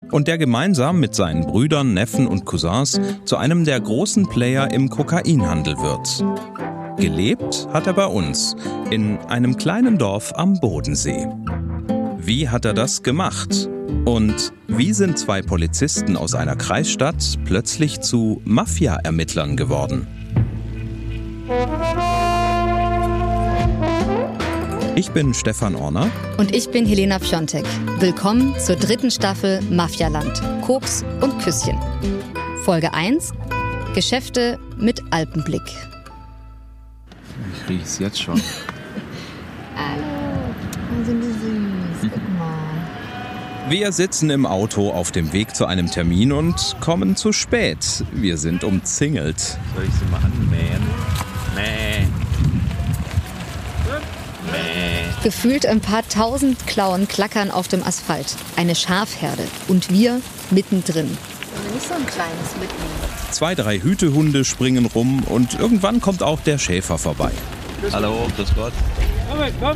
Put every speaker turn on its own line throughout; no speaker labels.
und der gemeinsam mit seinen Brüdern, Neffen und Cousins zu einem der großen Player im Kokainhandel wird. Gelebt hat er bei uns, in einem kleinen Dorf am Bodensee. Wie hat er das gemacht? Und wie sind zwei Polizisten aus einer Kreisstadt plötzlich zu Mafia-Ermittlern geworden? Ich bin Stefan Orner.
Und ich bin Helena Piontek. Willkommen zur 3. Staffel Mafialand. Koks und Küsschen. Folge 1. Geschäfte mit Alpenblick.
Ich riech's jetzt schon.
Hallo, sind die süß. Guck mal.
Wir sitzen im Auto auf dem Weg zu einem Termin und kommen zu spät. Wir sind umzingelt.
Soll ich sie mal anmähen? Nee.
Gefühlt ein paar tausend Klauen klackern auf dem Asphalt. Eine Schafherde. Und wir mittendrin. Nicht so ein kleines mitnehmen.
2, 3 Hütehunde springen rum und irgendwann kommt auch der Schäfer vorbei.
Hallo, grüß Gott.
Das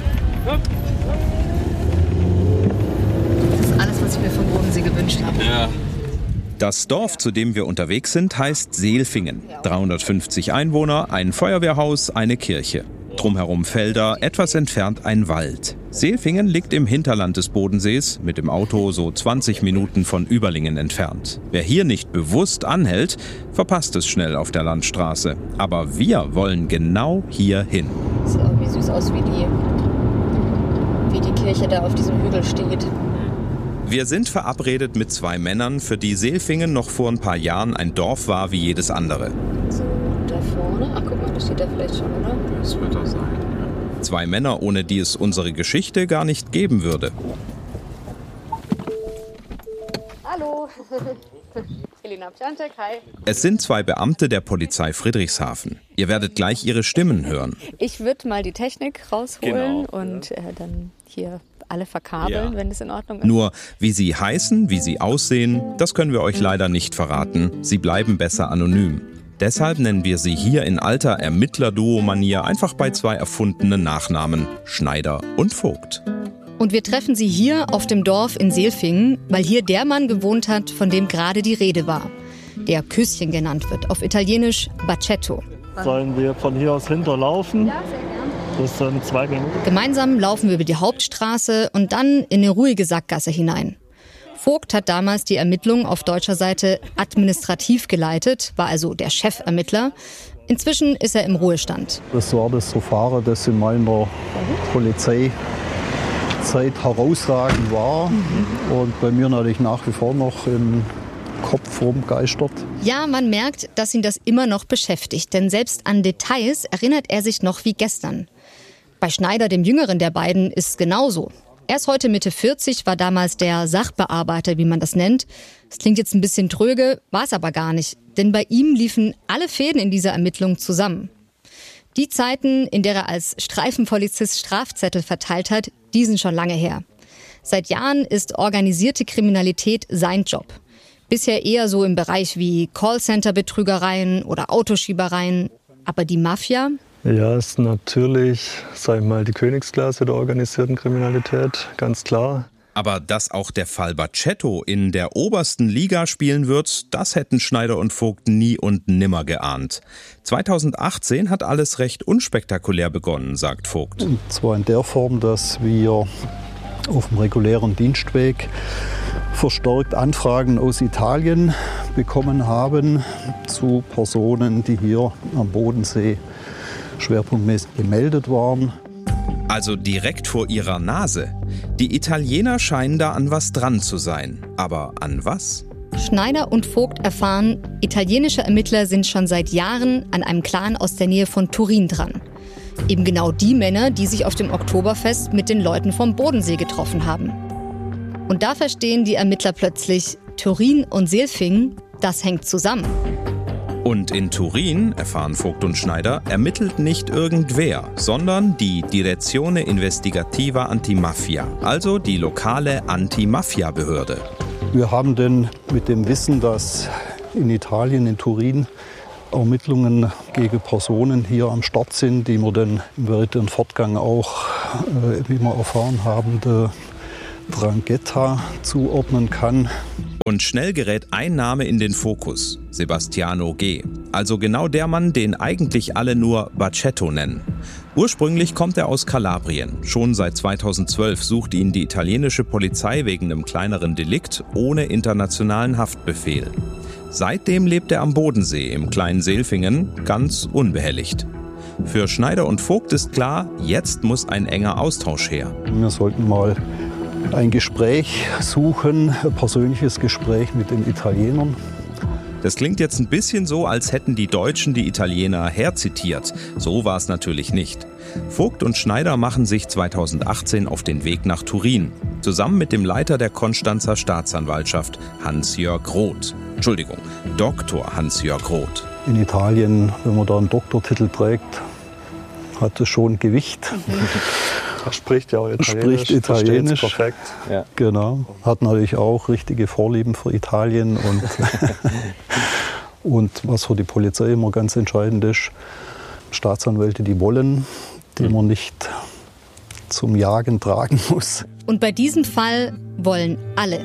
ist alles, was ich mir vom Bodensee gewünscht habe.
Ja.
Das Dorf, zu dem wir unterwegs sind, heißt Seelfingen. 350 Einwohner, ein Feuerwehrhaus, eine Kirche. Drumherum Felder, etwas entfernt ein Wald. Seelfingen liegt im Hinterland des Bodensees, mit dem Auto so 20 Minuten von Überlingen entfernt. Wer hier nicht bewusst anhält, verpasst es schnell auf der Landstraße. Aber wir wollen genau hier hin.
Sieht irgendwie süß aus, wie die Kirche da auf diesem Hügel steht.
Wir sind verabredet mit 2 Männern, für die Seelfingen noch vor ein paar Jahren ein Dorf war wie jedes andere.
So, da vorne. Ach, guck mal, das steht da vielleicht schon, oder?
Das wird auch sein, ja.
2 Männer, ohne die es unsere Geschichte gar nicht geben würde.
Hallo. Helena Piontek, hi.
Es sind 2 Beamte der Polizei Friedrichshafen. Ihr werdet gleich ihre Stimmen hören.
Ich würde mal die Technik rausholen
Genau.
und dann hier alle verkabeln, wenn es in Ordnung ist.
Nur, wie sie heißen, wie sie aussehen, das können wir euch leider nicht verraten. Sie bleiben besser anonym. Deshalb nennen wir sie hier in alter Ermittler-Duo-Manier einfach bei 2 erfundenen Nachnamen, Schneider und Vogt.
Und wir treffen sie hier auf dem Dorf in Seelfingen, weil hier der Mann gewohnt hat, von dem gerade die Rede war. Der Küsschen genannt wird, auf Italienisch Bacetto.
Sollen wir von hier aus hinterlaufen? Ja, sehr gerne. Das sind 2 Minuten.
Gemeinsam laufen wir über die Hauptstraße und dann in eine ruhige Sackgasse hinein. Vogt hat damals die Ermittlungen auf deutscher Seite administrativ geleitet, war also der Chefermittler. Inzwischen ist er im Ruhestand.
Das war das Verfahren, das in meiner Polizeizeit herausragend war und bei mir natürlich nach wie vor noch im Kopf rumgeistert.
Ja, man merkt, dass ihn das immer noch beschäftigt, denn selbst an Details erinnert er sich noch wie gestern. Bei Schneider, dem jüngeren der beiden, ist es genauso. Er ist heute Mitte 40, war damals der Sachbearbeiter, wie man das nennt. Das klingt jetzt ein bisschen tröge, war es aber gar nicht. Denn bei ihm liefen alle Fäden in dieser Ermittlung zusammen. Die Zeiten, in der er als Streifenpolizist Strafzettel verteilt hat, die sind schon lange her. Seit Jahren ist organisierte Kriminalität sein Job. Bisher eher so im Bereich wie Callcenter-Betrügereien oder Autoschiebereien. Aber die Mafia?
Ja, ist natürlich, sag ich mal, die Königsklasse der organisierten Kriminalität, ganz klar.
Aber dass auch der Fall Bacetto in der obersten Liga spielen wird, das hätten Schneider und Vogt nie und nimmer geahnt. 2018 hat alles recht unspektakulär begonnen, sagt Vogt.
Und zwar in der Form, dass wir auf dem regulären Dienstweg verstärkt Anfragen aus Italien bekommen haben zu Personen, die hier am Bodensee schwerpunktmäßig gemeldet waren.
Also direkt vor ihrer Nase. Die Italiener scheinen da an was dran zu sein. Aber an was?
Schneider und Vogt erfahren, italienische Ermittler sind schon seit Jahren an einem Clan aus der Nähe von Turin dran. Eben genau die Männer, die sich auf dem Oktoberfest mit den Leuten vom Bodensee getroffen haben. Und da verstehen die Ermittler plötzlich, Turin und Seelfingen, das hängt zusammen.
Und in Turin, erfahren Vogt und Schneider, ermittelt nicht irgendwer, sondern die Direzione Investigativa Antimafia, also die lokale Anti-Mafia-Behörde.
Wir haben denn mit dem Wissen, dass in Italien, in Turin, Ermittlungen gegen Personen hier am Start sind, die wir dann im weiteren Fortgang auch, wie wir erfahren haben, der Drangheta zuordnen kann.
Und schnell gerät ein Name in den Fokus: Sebastiano G. Also genau der Mann, den eigentlich alle nur Bacetto nennen. Ursprünglich kommt er aus Kalabrien. Schon seit 2012 sucht ihn die italienische Polizei wegen einem kleineren Delikt ohne internationalen Haftbefehl. Seitdem lebt er am Bodensee im kleinen Seelfingen, ganz unbehelligt. Für Schneider und Vogt ist klar, jetzt muss ein enger Austausch her.
Wir sollten mal ein Gespräch suchen, ein persönliches Gespräch mit den Italienern.
Das klingt jetzt ein bisschen so, als hätten die Deutschen die Italiener herzitiert. So war es natürlich nicht. Vogt und Schneider machen sich 2018 auf den Weg nach Turin, zusammen mit dem Leiter der Konstanzer Staatsanwaltschaft, Hans-Jörg Roth. Entschuldigung, Dr. Hans-Jörg Roth.
In Italien, wenn man da einen Doktortitel trägt, hat es schon Gewicht.
Er spricht ja auch
Italienisch.
Italienisch. Perfekt.
Ja. Genau. Hat natürlich auch richtige Vorlieben für Italien. Und was für die Polizei immer ganz entscheidend ist, Staatsanwälte, die wollen, die man nicht zum Jagen tragen muss.
Und bei diesem Fall wollen alle.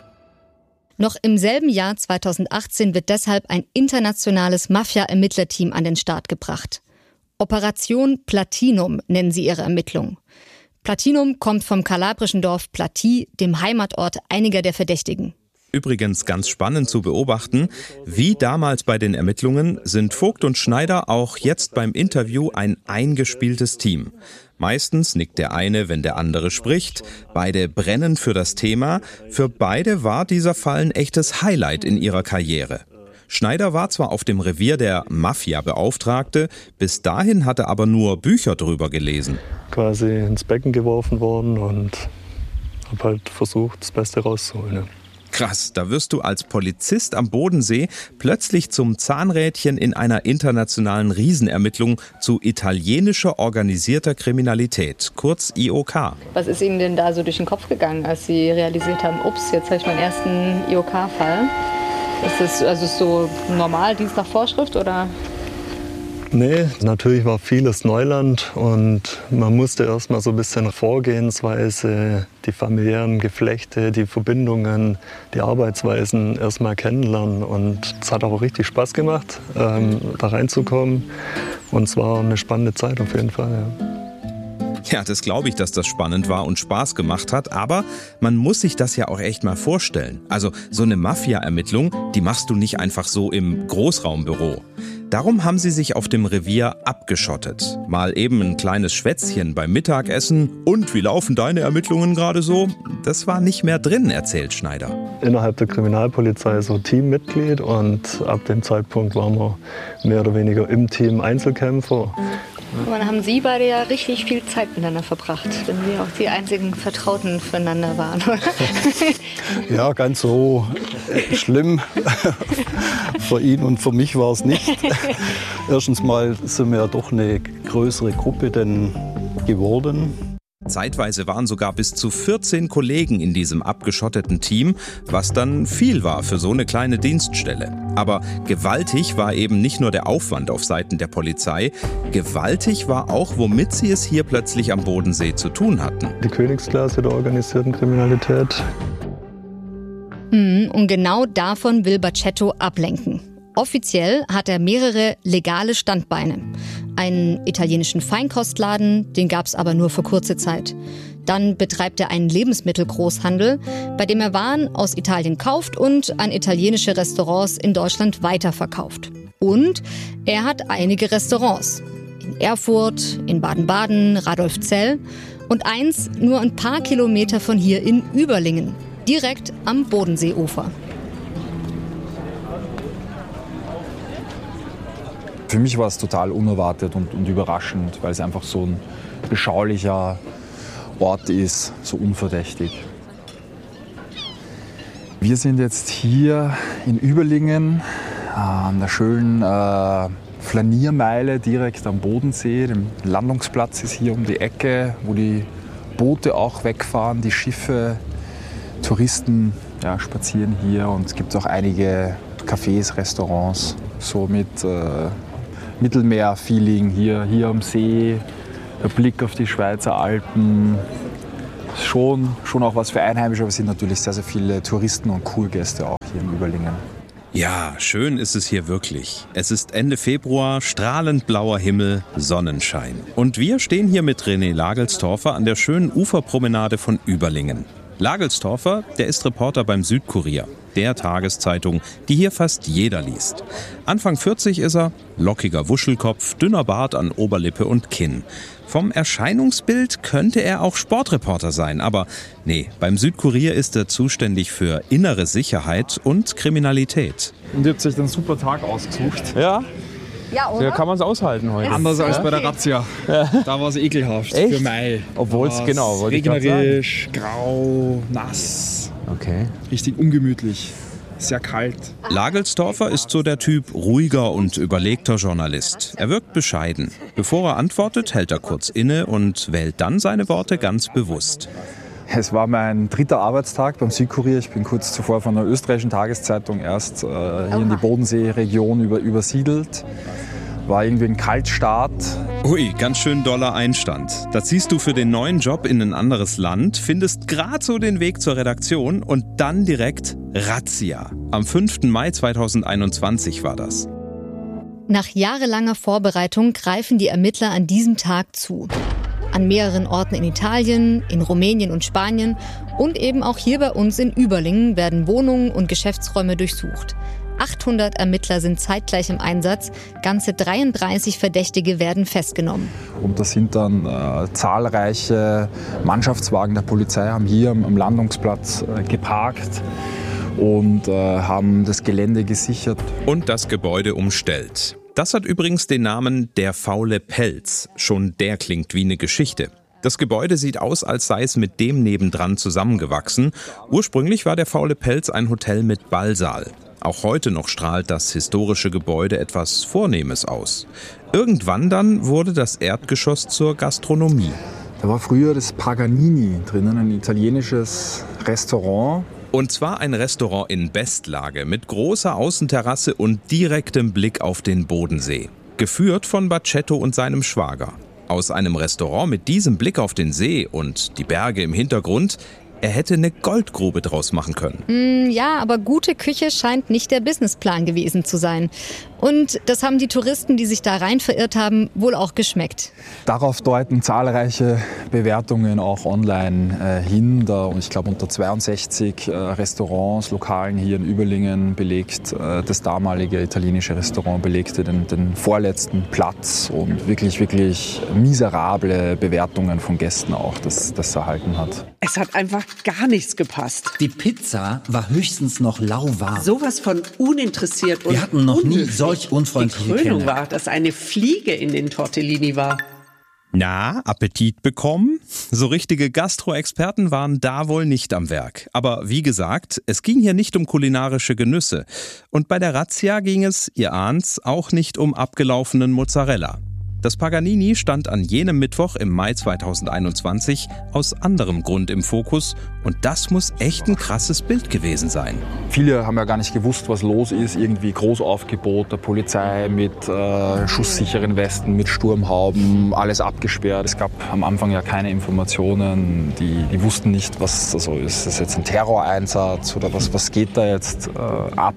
Noch im selben Jahr 2018 wird deshalb ein internationales Mafia-Ermittlerteam an den Start gebracht. Operation Platinum nennen sie ihre Ermittlung. Platinum kommt vom kalabrischen Dorf Plati, dem Heimatort einiger der Verdächtigen.
Übrigens ganz spannend zu beobachten, wie damals bei den Ermittlungen sind Vogt und Schneider auch jetzt beim Interview ein eingespieltes Team. Meistens nickt der eine, wenn der andere spricht. Beide brennen für das Thema. Für beide war dieser Fall ein echtes Highlight in ihrer Karriere. Schneider war zwar auf dem Revier der Mafia-Beauftragte, bis dahin hatte aber nur Bücher drüber gelesen.
Quasi ins Becken geworfen worden und habe halt versucht, das Beste rauszuholen. Ja.
Krass, da wirst du als Polizist am Bodensee plötzlich zum Zahnrädchen in einer internationalen Riesenermittlung zu italienischer organisierter Kriminalität, kurz IOK.
Was ist Ihnen denn da so durch den Kopf gegangen, als Sie realisiert haben, ups, jetzt habe ich meinen ersten IOK-Fall? Ist das also so normal, Dienst nach Vorschrift, oder?
Nee, natürlich war vieles Neuland und man musste erst mal so ein bisschen Vorgehensweise, die familiären Geflechte, die Verbindungen, die Arbeitsweisen erst mal kennenlernen. Und es hat auch richtig Spaß gemacht, da reinzukommen. Und es war eine spannende Zeit auf jeden Fall. Ja.
Ja, das glaube ich, dass das spannend war und Spaß gemacht hat, aber man muss sich das ja auch echt mal vorstellen. Also so eine Mafia-Ermittlung, die machst du nicht einfach so im Großraumbüro. Darum haben sie sich auf dem Revier abgeschottet. Mal eben ein kleines Schwätzchen beim Mittagessen. Und wie laufen deine Ermittlungen gerade so? Das war nicht mehr drin, erzählt Schneider.
Innerhalb der Kriminalpolizei so Teammitglied und ab dem Zeitpunkt waren wir mehr oder weniger im Team Einzelkämpfer.
Und dann haben Sie beide ja richtig viel Zeit miteinander verbracht, wenn wir auch die einzigen Vertrauten füreinander waren.
Ja, ganz so schlimm für ihn und für mich war es nicht. Erstens mal sind wir ja doch eine größere Gruppe denn geworden.
Zeitweise waren sogar bis zu 14 Kollegen in diesem abgeschotteten Team, was dann viel war für so eine kleine Dienststelle. Aber gewaltig war eben nicht nur der Aufwand auf Seiten der Polizei, gewaltig war auch, womit sie es hier plötzlich am Bodensee zu tun hatten.
Die Königsklasse der organisierten Kriminalität.
Und genau davon will Bacetto ablenken. Offiziell hat er mehrere legale Standbeine. Einen italienischen Feinkostladen, den gab es aber nur für kurze Zeit. Dann betreibt er einen Lebensmittelgroßhandel, bei dem er Waren aus Italien kauft und an italienische Restaurants in Deutschland weiterverkauft. Und er hat einige Restaurants. In Erfurt, in Baden-Baden, Radolfzell und eins nur ein paar Kilometer von hier in Überlingen, direkt am Bodenseeufer.
Für mich war es total unerwartet und überraschend, weil es einfach so ein beschaulicher Ort ist, so unverdächtig. Wir sind jetzt hier in Überlingen an der schönen Flaniermeile direkt am Bodensee. Der Landungsplatz ist hier um die Ecke, wo die Boote auch wegfahren, die Schiffe, Touristen spazieren hier und es gibt auch einige Cafés, Restaurants, so mit Mittelmeer-Feeling hier am See, der Blick auf die Schweizer Alpen, Schon auch was für Einheimische, aber es sind natürlich sehr, sehr viele Touristen und Kurgäste auch hier in Überlingen.
Ja, schön ist es hier wirklich. Es ist Ende Februar, strahlend blauer Himmel, Sonnenschein. Und wir stehen hier mit René Lagelstorfer an der schönen Uferpromenade von Überlingen. Lagelstorfer, der ist Reporter beim Südkurier, der Tageszeitung, die hier fast jeder liest. Anfang 40 ist er, lockiger Wuschelkopf, dünner Bart an Oberlippe und Kinn. Vom Erscheinungsbild könnte er auch Sportreporter sein, aber nee, beim Südkurier ist er zuständig für innere Sicherheit und Kriminalität.
Und ihr habt euch einen super Tag ausgesucht.
Ja,
Ja, oder?
ja, kann man es aushalten heute.
Anders als bei der Razzia. Da war es ekelhaft.
Echt?
Für Mai.
Obwohl es, genau, wollte ich gerade sagen.
regnerisch, grau, nass,
Okay.
richtig ungemütlich, sehr kalt.
Lagelstorfer ist so der Typ ruhiger und überlegter Journalist. Er wirkt bescheiden. Bevor er antwortet, hält er kurz inne und wählt dann seine Worte ganz bewusst.
Es war mein 3. Arbeitstag beim Südkurier. Ich bin kurz zuvor von einer österreichischen Tageszeitung erst hier in die Bodenseeregion übersiedelt. War irgendwie ein Kaltstart.
Ui, ganz schön doller Einstand. Das siehst du für den neuen Job in ein anderes Land, findest gerade so den Weg zur Redaktion und dann direkt Razzia. Am 5. Mai 2021 war das.
Nach jahrelanger Vorbereitung greifen die Ermittler an diesem Tag zu. An mehreren Orten in Italien, in Rumänien und Spanien und eben auch hier bei uns in Überlingen werden Wohnungen und Geschäftsräume durchsucht. 800 Ermittler sind zeitgleich im Einsatz, ganze 33 Verdächtige werden festgenommen.
Und da sind dann zahlreiche Mannschaftswagen der Polizei haben hier am Landungsplatz geparkt und haben das Gelände gesichert.
Und das Gebäude umstellt. Das hat übrigens den Namen Der faule Pelz. Schon der klingt wie eine Geschichte. Das Gebäude sieht aus, als sei es mit dem nebendran zusammengewachsen. Ursprünglich war der faule Pelz ein Hotel mit Ballsaal. Auch heute noch strahlt das historische Gebäude etwas Vornehmes aus. Irgendwann dann wurde das Erdgeschoss zur Gastronomie.
Da war früher das Paganini drinnen, ein italienisches Restaurant.
Und zwar ein Restaurant in Bestlage mit großer Außenterrasse und direktem Blick auf den Bodensee. Geführt von Bacetto und seinem Schwager. Aus einem Restaurant mit diesem Blick auf den See und die Berge im Hintergrund, er hätte eine Goldgrube draus machen können.
Ja, aber gute Küche scheint nicht der Businessplan gewesen zu sein. Und das haben die Touristen, die sich da rein verirrt haben, wohl auch geschmeckt.
Darauf deuten zahlreiche Bewertungen auch online hin. Und ich glaube, unter 62 Restaurants, Lokalen hier in Überlingen belegt das damalige italienische Restaurant belegte den vorletzten Platz. Und wirklich, wirklich miserable Bewertungen von Gästen auch, das erhalten hat.
Es hat einfach gar nichts gepasst.
Die Pizza war höchstens noch lauwarm.
Sowas von uninteressiert und
Wir hatten noch nie
unhöflich.
solch unfreundliche
Die Krönung
Kellner.
war, dass eine Fliege in den Tortellini war.
Na, Appetit bekommen? So richtige Gastro-Experten waren da wohl nicht am Werk. Aber wie gesagt, es ging hier nicht um kulinarische Genüsse. Und bei der Razzia ging es, ihr ahnt's, auch nicht um abgelaufenen Mozzarella. Das Paganini stand an jenem Mittwoch im Mai 2021 aus anderem Grund im Fokus und das muss echt ein krasses Bild gewesen sein.
Viele haben ja gar nicht gewusst, was los ist. Irgendwie Großaufgebot der Polizei mit schusssicheren Westen, mit Sturmhauben, alles abgesperrt. Es gab am Anfang ja keine Informationen. Die wussten nicht, was also ist das jetzt ein Terroreinsatz oder was geht da jetzt ab.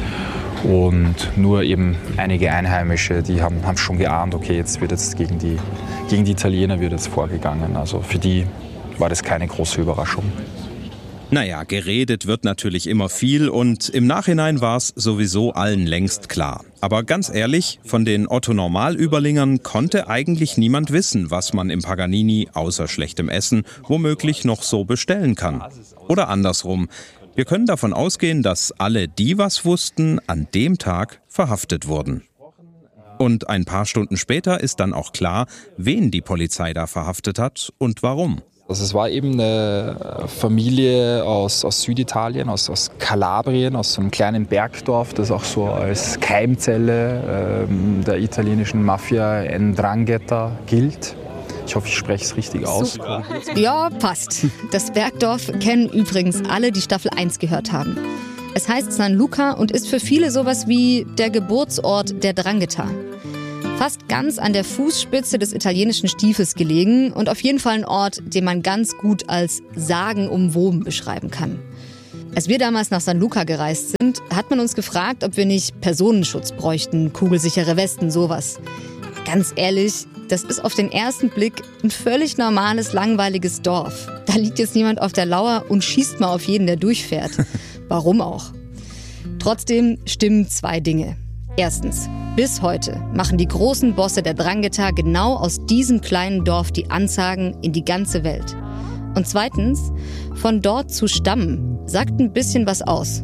Und nur eben einige Einheimische, die haben schon geahnt, okay, jetzt wird gegen die Italiener wird jetzt vorgegangen. Also für die war das keine große Überraschung.
Naja, geredet wird natürlich immer viel und im Nachhinein war es sowieso allen längst klar. Aber ganz ehrlich, von den Otto-Normal-Überlingern konnte eigentlich niemand wissen, was man im Paganini außer schlechtem Essen womöglich noch so bestellen kann. Oder andersrum. Wir können davon ausgehen, dass alle, die was wussten, an dem Tag verhaftet wurden. Und ein paar Stunden später ist dann auch klar, wen die Polizei da verhaftet hat und warum.
Also es war eben eine Familie aus Süditalien, aus Kalabrien, aus so einem kleinen Bergdorf, das auch so als Keimzelle der italienischen Mafia 'Ndrangheta gilt. Ich hoffe, ich spreche es richtig aus.
Ja, passt. Das Bergdorf kennen übrigens alle, die Staffel 1 gehört haben. Es heißt San Luca und ist für viele sowas wie der Geburtsort der 'Ndrangheta. Fast ganz an der Fußspitze des italienischen Stiefels gelegen und auf jeden Fall ein Ort, den man ganz gut als sagenumwoben beschreiben kann. Als wir damals nach San Luca gereist sind, hat man uns gefragt, ob wir nicht Personenschutz bräuchten, kugelsichere Westen, sowas. Ganz ehrlich, das ist auf den ersten Blick ein völlig normales, langweiliges Dorf. Da liegt jetzt niemand auf der Lauer und schießt mal auf jeden, der durchfährt. Warum auch? Trotzdem stimmen 2 Dinge. Erstens, bis heute machen die großen Bosse der 'Ndrangheta genau aus diesem kleinen Dorf die Ansagen in die ganze Welt. Und zweitens, von dort zu stammen, sagt ein bisschen was aus.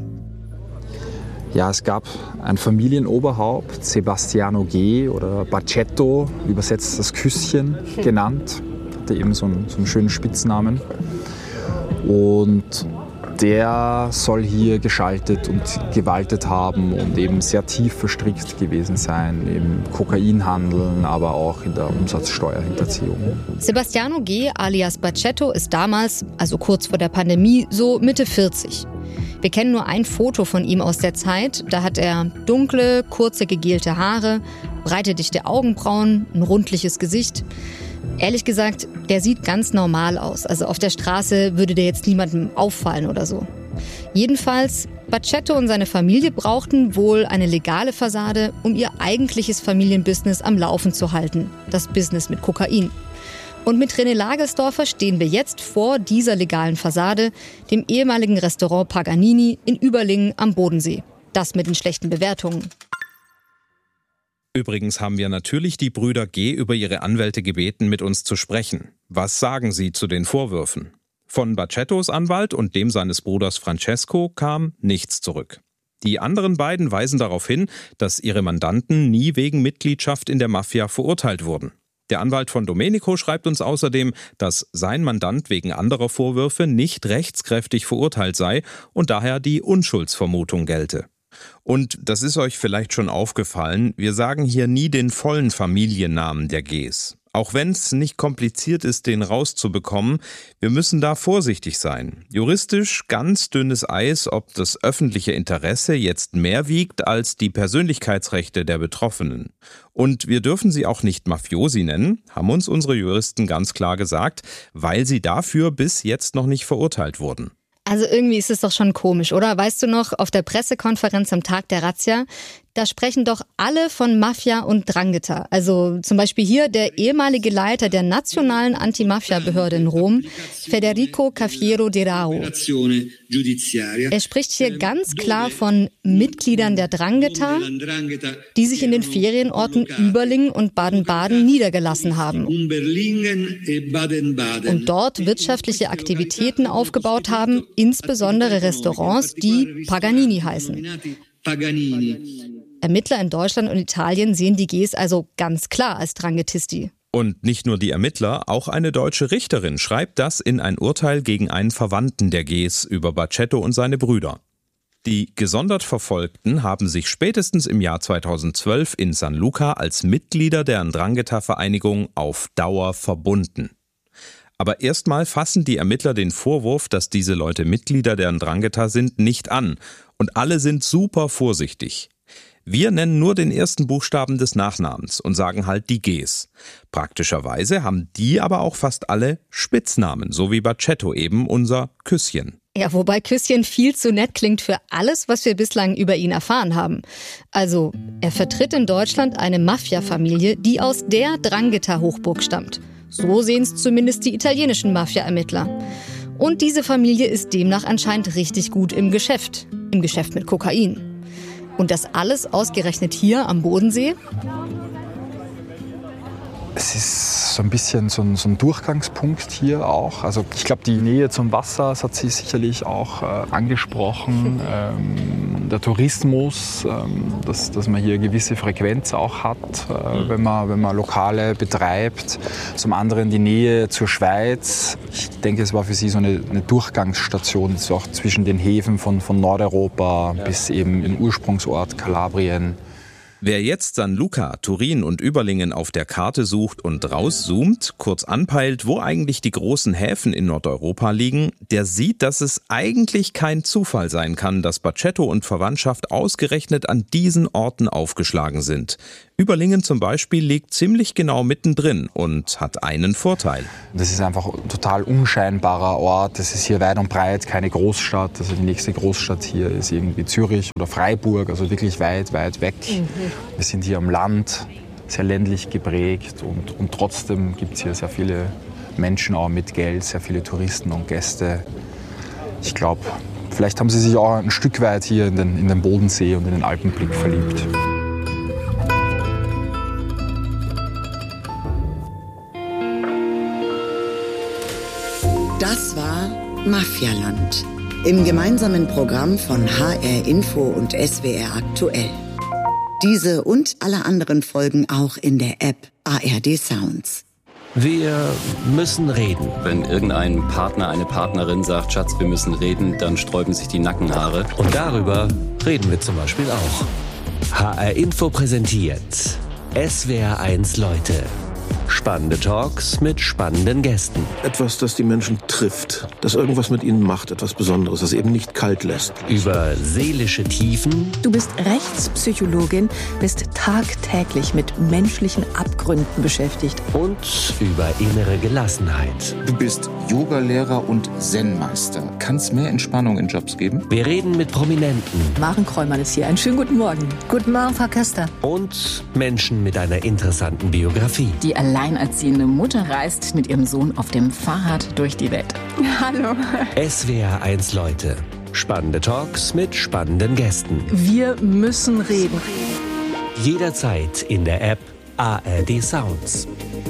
Ja, es gab ein Familienoberhaupt, Sebastiano G. oder Bacetto, übersetzt das Küsschen genannt, hatte eben so einen schönen Spitznamen. Und der soll hier geschaltet und gewaltet haben und eben sehr tief verstrickt gewesen sein im Kokainhandeln, aber auch in der Umsatzsteuerhinterziehung.
Sebastiano G. alias Bacetto ist damals, also kurz vor der Pandemie, so Mitte 40. Wir kennen nur ein Foto von ihm aus der Zeit. Da hat er dunkle, kurze, gegelte Haare, breite, dichte Augenbrauen, ein rundliches Gesicht. Ehrlich gesagt, der sieht ganz normal aus. Also auf der Straße würde der jetzt niemandem auffallen oder so. Jedenfalls, Bacetto und seine Familie brauchten wohl eine legale Fassade, um ihr eigentliches Familienbusiness am Laufen zu halten. Das Business mit Kokain. Und mit René Lagelsdorfer stehen wir jetzt vor dieser legalen Fassade, dem ehemaligen Restaurant Paganini in Überlingen am Bodensee. Das mit den schlechten Bewertungen.
Übrigens haben wir natürlich die Brüder G. über ihre Anwälte gebeten, mit uns zu sprechen. Was sagen sie zu den Vorwürfen? Von Bacettos Anwalt und dem seines Bruders Francesco kam nichts zurück. Die anderen beiden weisen darauf hin, dass ihre Mandanten nie wegen Mitgliedschaft in der Mafia verurteilt wurden. Der Anwalt von Domenico schreibt uns außerdem, dass sein Mandant wegen anderer Vorwürfe nicht rechtskräftig verurteilt sei und daher die Unschuldsvermutung gelte. Und das ist euch vielleicht schon aufgefallen, wir sagen hier nie den vollen Familiennamen der Gs. Auch wenn es nicht kompliziert ist, den rauszubekommen, wir müssen da vorsichtig sein. Juristisch ganz dünnes Eis, ob das öffentliche Interesse jetzt mehr wiegt als die Persönlichkeitsrechte der Betroffenen. Und wir dürfen sie auch nicht Mafiosi nennen, haben uns unsere Juristen ganz klar gesagt, weil sie dafür bis jetzt noch nicht verurteilt wurden.
Also irgendwie ist es doch schon komisch, oder? Weißt du noch, auf der Pressekonferenz am Tag der Razzia, da sprechen doch alle von Mafia und 'Ndrangheta. Also zum Beispiel hier der ehemalige Leiter der nationalen Anti-Mafia-Behörde in Rom, Federico Cafiero de Rao. Er spricht hier ganz klar von Mitgliedern der 'Ndrangheta, die sich in den Ferienorten Überlingen und Baden-Baden niedergelassen haben und dort wirtschaftliche Aktivitäten aufgebaut haben, insbesondere Restaurants, die Paganini heißen. Ermittler in Deutschland und Italien sehen die Gs also ganz klar als 'Ndranghetisti.
Und nicht nur die Ermittler, auch eine deutsche Richterin schreibt das in ein Urteil gegen einen Verwandten der Gs über Bacetto und seine Brüder. Die gesondert Verfolgten haben sich spätestens im Jahr 2012 in San Luca als Mitglieder der 'Ndrangheta-Vereinigung auf Dauer verbunden. Aber erstmal fassen die Ermittler den Vorwurf, dass diese Leute Mitglieder der 'Ndrangheta sind, nicht an. Und alle sind super vorsichtig. Wir nennen nur den ersten Buchstaben des Nachnamens und sagen halt die Gs. Praktischerweise haben die aber auch fast alle Spitznamen, so wie Bacetto eben unser Küsschen.
Ja, wobei Küsschen viel zu nett klingt für alles, was wir bislang über ihn erfahren haben. Also, er vertritt in Deutschland eine Mafia-Familie, die aus der 'Ndrangheta-Hochburg stammt. So sehen es zumindest die italienischen Mafia-Ermittler. Und diese Familie ist demnach anscheinend richtig gut im Geschäft mit Kokain. Und das alles ausgerechnet hier am Bodensee?
Es ist so ein bisschen so ein Durchgangspunkt hier auch. Also ich glaube, die Nähe zum Wasser, das hat sie sicherlich auch angesprochen. Der Tourismus, dass man hier eine gewisse Frequenz auch hat, wenn man Lokale betreibt. Zum anderen die Nähe zur Schweiz. Ich denke, es war für sie so eine Durchgangsstation, so auch zwischen den Häfen von Nordeuropa bis eben im Ursprungsort Kalabrien.
Wer jetzt San Luca, Turin und Überlingen auf der Karte sucht und rauszoomt, kurz anpeilt, wo eigentlich die großen Häfen in Nordeuropa liegen, der sieht, dass es eigentlich kein Zufall sein kann, dass Bacetto und Verwandtschaft ausgerechnet an diesen Orten aufgeschlagen sind. Überlingen zum Beispiel liegt ziemlich genau mittendrin und hat einen Vorteil.
Das ist einfach ein total unscheinbarer Ort. Das ist hier weit und breit keine Großstadt. Also die nächste Großstadt hier ist irgendwie Zürich oder Freiburg, also wirklich weit, weit weg. Wir sind hier am Land, sehr ländlich geprägt und trotzdem gibt es hier sehr viele Menschen auch mit Geld, sehr viele Touristen und Gäste. Ich glaube, vielleicht haben sie sich auch ein Stück weit hier in den Bodensee und in den Alpenblick verliebt.
Das war Mafialand im gemeinsamen Programm von HR Info und SWR Aktuell. Diese und alle anderen Folgen auch in der App ARD Sounds.
Wir müssen reden.
Wenn irgendein Partner, eine Partnerin sagt, Schatz, wir müssen reden, dann sträuben sich die Nackenhaare.
Und darüber reden wir zum Beispiel auch. HR Info präsentiert SWR1 Leute. Spannende Talks mit spannenden Gästen.
Etwas, das die Menschen trifft, das irgendwas mit ihnen macht, etwas Besonderes, das eben nicht kalt lässt.
Über seelische Tiefen.
Du bist Rechtspsychologin, bist tagtäglich mit menschlichen Abgründen beschäftigt.
Und über innere Gelassenheit.
Du bist Yogalehrer und Zen-Meister. Kann es mehr Entspannung in Jobs geben?
Wir reden mit Prominenten.
Maren Kräumann ist hier. Einen schönen guten Morgen.
Guten Morgen, Frau Köster.
Und Menschen mit einer interessanten Biografie.
Die alleinerziehende Mutter reist mit ihrem Sohn auf dem Fahrrad durch die Welt.
Hallo.
SWR1 Leute. Spannende Talks mit spannenden Gästen.
Wir müssen reden.
Jederzeit in der App ARD Sounds.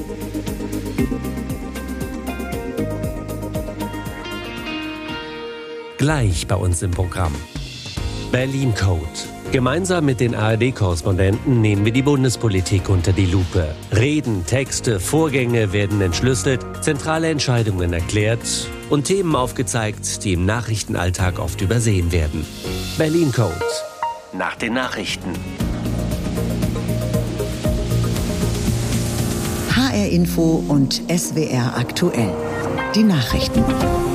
Gleich bei uns im Programm. Berlin Code. Gemeinsam mit den ARD-Korrespondenten nehmen wir die Bundespolitik unter die Lupe. Reden, Texte, Vorgänge werden entschlüsselt, zentrale Entscheidungen erklärt und Themen aufgezeigt, die im Nachrichtenalltag oft übersehen werden. Berlin Code. Nach den Nachrichten.
HR Info und SWR Aktuell. Die Nachrichten.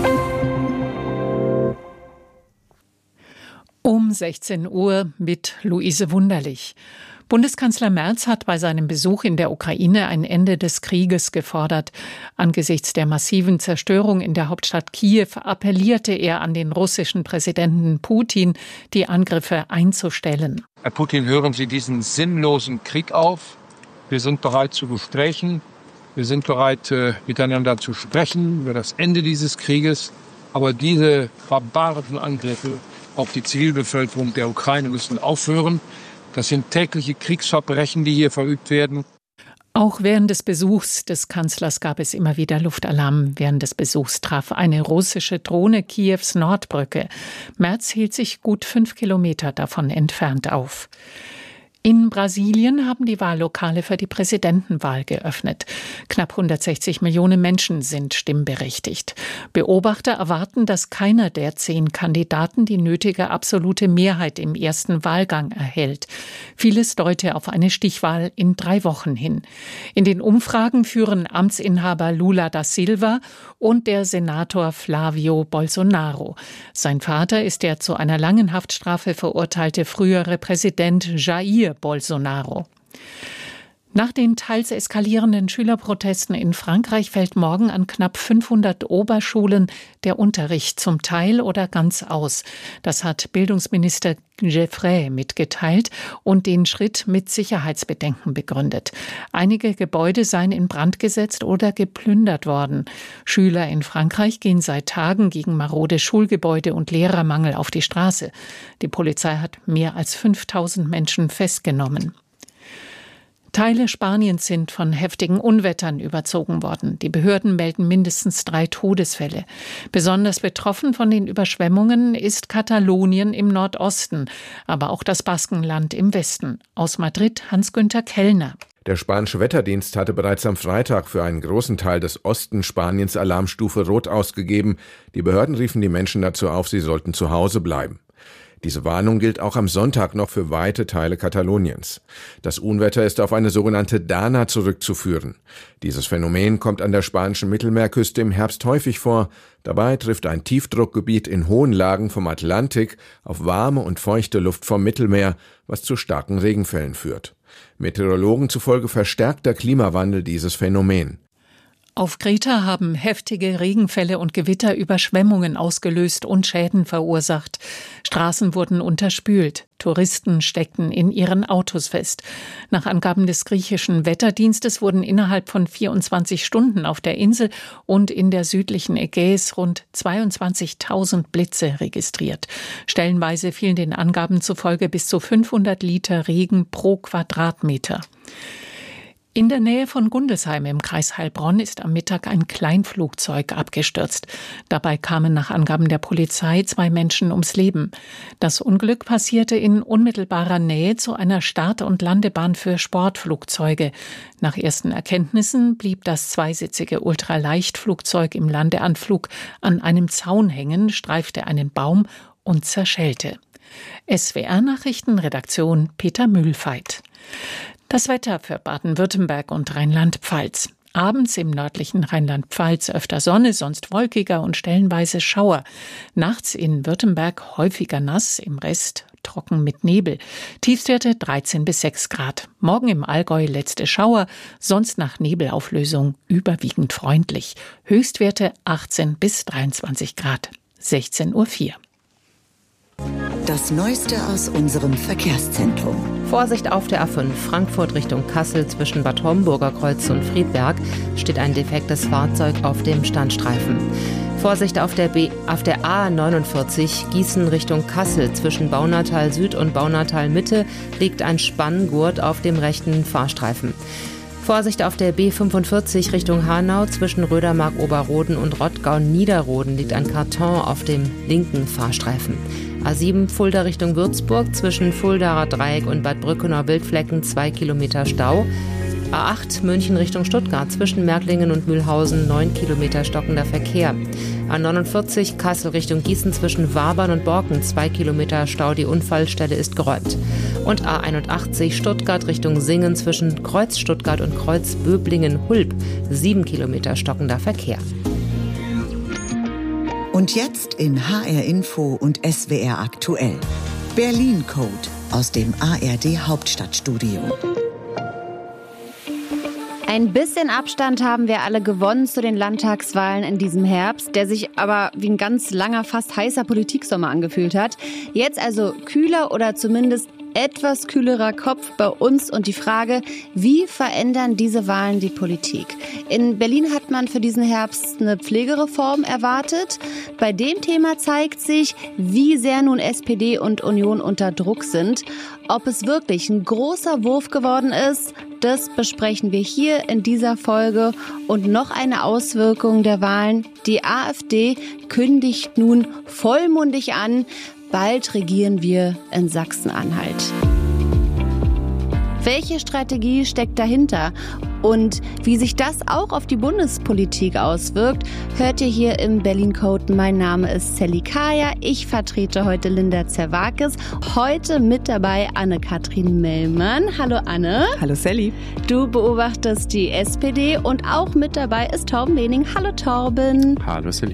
Um 16 Uhr mit Luise Wunderlich. Bundeskanzler Merz hat bei seinem Besuch in der Ukraine ein Ende des Krieges gefordert. Angesichts der massiven Zerstörung in der Hauptstadt Kiew appellierte er an den russischen Präsidenten Putin, die Angriffe einzustellen.
Herr Putin, hören Sie diesen sinnlosen Krieg auf. Wir sind bereit zu Gesprächen. Wir sind bereit, miteinander zu sprechen über das Ende dieses Krieges. Aber diese barbarischen Angriffe auf die Zivilbevölkerung der Ukraine müssen aufhören. Das sind tägliche Kriegsverbrechen, die hier verübt werden.
Auch während des Besuchs des Kanzlers gab es immer wieder Luftalarm. Während des Besuchs traf eine russische Drohne Kiews Nordbrücke. Merz hielt sich gut 5 Kilometer davon entfernt auf. In Brasilien haben die Wahllokale für die Präsidentenwahl geöffnet. Knapp 160 Millionen Menschen sind stimmberechtigt. Beobachter erwarten, dass keiner der 10 Kandidaten die nötige absolute Mehrheit im ersten Wahlgang erhält. Vieles deute auf eine Stichwahl in 3 Wochen hin. In den Umfragen führen Amtsinhaber Lula da Silva und der Senator Flávio Bolsonaro. Sein Vater ist der zu einer langen Haftstrafe verurteilte frühere Präsident Jair Bolsonaro. Nach den teils eskalierenden Schülerprotesten in Frankreich fällt morgen an knapp 500 Oberschulen der Unterricht zum Teil oder ganz aus. Das hat Bildungsminister Geoffrey mitgeteilt und den Schritt mit Sicherheitsbedenken begründet. Einige Gebäude seien in Brand gesetzt oder geplündert worden. Schüler in Frankreich gehen seit Tagen gegen marode Schulgebäude und Lehrermangel auf die Straße. Die Polizei hat mehr als 5000 Menschen festgenommen. Teile Spaniens sind von heftigen Unwettern überzogen worden. Die Behörden melden mindestens 3 Todesfälle. Besonders betroffen von den Überschwemmungen ist Katalonien im Nordosten, aber auch das Baskenland im Westen. Aus Madrid Hans-Günther Kellner.
Der spanische Wetterdienst hatte bereits am Freitag für einen großen Teil des Osten Spaniens Alarmstufe Rot ausgegeben. Die Behörden riefen die Menschen dazu auf, sie sollten zu Hause bleiben. Diese Warnung gilt auch am Sonntag noch für weite Teile Kataloniens. Das Unwetter ist auf eine sogenannte Dana zurückzuführen. Dieses Phänomen kommt an der spanischen Mittelmeerküste im Herbst häufig vor. Dabei trifft ein Tiefdruckgebiet in hohen Lagen vom Atlantik auf warme und feuchte Luft vom Mittelmeer, was zu starken Regenfällen führt. Meteorologen zufolge verstärkt der Klimawandel dieses Phänomen.
Auf Kreta haben heftige Regenfälle und Gewitter Überschwemmungen ausgelöst und Schäden verursacht. Straßen wurden unterspült. Touristen steckten in ihren Autos fest. Nach Angaben des griechischen Wetterdienstes wurden innerhalb von 24 Stunden auf der Insel und in der südlichen Ägäis rund 22.000 Blitze registriert. Stellenweise fielen den Angaben zufolge bis zu 500 Liter Regen pro Quadratmeter. In der Nähe von Gundelsheim im Kreis Heilbronn ist am Mittag ein Kleinflugzeug abgestürzt. Dabei kamen nach Angaben der Polizei 2 Menschen ums Leben. Das Unglück passierte in unmittelbarer Nähe zu einer Start- und Landebahn für Sportflugzeuge. Nach ersten Erkenntnissen blieb das zweisitzige Ultraleichtflugzeug im Landeanflug an einem Zaun hängen, streifte einen Baum und zerschellte. SWR-Nachrichtenredaktion Peter Mühlfeit. Das Wetter für Baden-Württemberg und Rheinland-Pfalz. Abends im nördlichen Rheinland-Pfalz öfter Sonne, sonst wolkiger und stellenweise Schauer. Nachts in Württemberg häufiger nass, im Rest trocken mit Nebel. Tiefstwerte 13 bis 6 Grad. Morgen im Allgäu letzte Schauer, sonst nach Nebelauflösung überwiegend freundlich. Höchstwerte 18 bis 23 Grad. 16:04 Uhr.
Das Neueste aus unserem Verkehrszentrum.
Vorsicht auf der A5 Frankfurt Richtung Kassel zwischen Bad Homburger Kreuz und Friedberg steht ein defektes Fahrzeug auf dem Standstreifen. Vorsicht auf der A49 Gießen Richtung Kassel zwischen Baunatal Süd und Baunatal Mitte liegt ein Spanngurt auf dem rechten Fahrstreifen. Vorsicht auf der B45 Richtung Hanau zwischen Rödermark-Oberroden und Rottgau-Niederroden liegt ein Karton auf dem linken Fahrstreifen. A7 Fulda Richtung Würzburg zwischen Fuldaer Dreieck und Bad Brückener Wildflecken 2 Kilometer Stau. A8 München Richtung Stuttgart zwischen Märklingen und Mühlhausen 9 Kilometer stockender Verkehr. A49 Kassel Richtung Gießen zwischen Wabern und Borken 2 Kilometer Stau, die Unfallstelle ist geräumt. Und A81 Stuttgart Richtung Singen zwischen Kreuz Stuttgart und Kreuz Böblingen-Hulb 7 Kilometer stockender Verkehr.
Und jetzt in HR Info und SWR aktuell. Berlin Code aus dem ARD Hauptstadtstudio.
Ein bisschen Abstand haben wir alle gewonnen zu den Landtagswahlen in diesem Herbst, der sich aber wie ein ganz langer, fast heißer Politiksommer angefühlt hat. Jetzt also kühler oder zumindest etwas kühlerer Kopf bei uns und die Frage, wie verändern diese Wahlen die Politik? In Berlin hat man für diesen Herbst eine Pflegereform erwartet. Bei dem Thema zeigt sich, wie sehr nun SPD und Union unter Druck sind. Ob es wirklich ein großer Wurf geworden ist, das besprechen wir hier in dieser Folge. Und noch eine Auswirkung der Wahlen. Die AfD kündigt nun vollmundig an, bald regieren wir in Sachsen-Anhalt. Welche Strategie steckt dahinter? Und wie sich das auch auf die Bundespolitik auswirkt, hört ihr hier im Berlin Code. Mein Name ist Sally Kaya. Ich vertrete heute Linda Zerwakis. Heute mit dabei Anne-Kathrin Mellmann. Hallo Anne.
Hallo Sally.
Du beobachtest die SPD und auch mit dabei ist Torben Lehning. Hallo Torben.
Hallo Sally.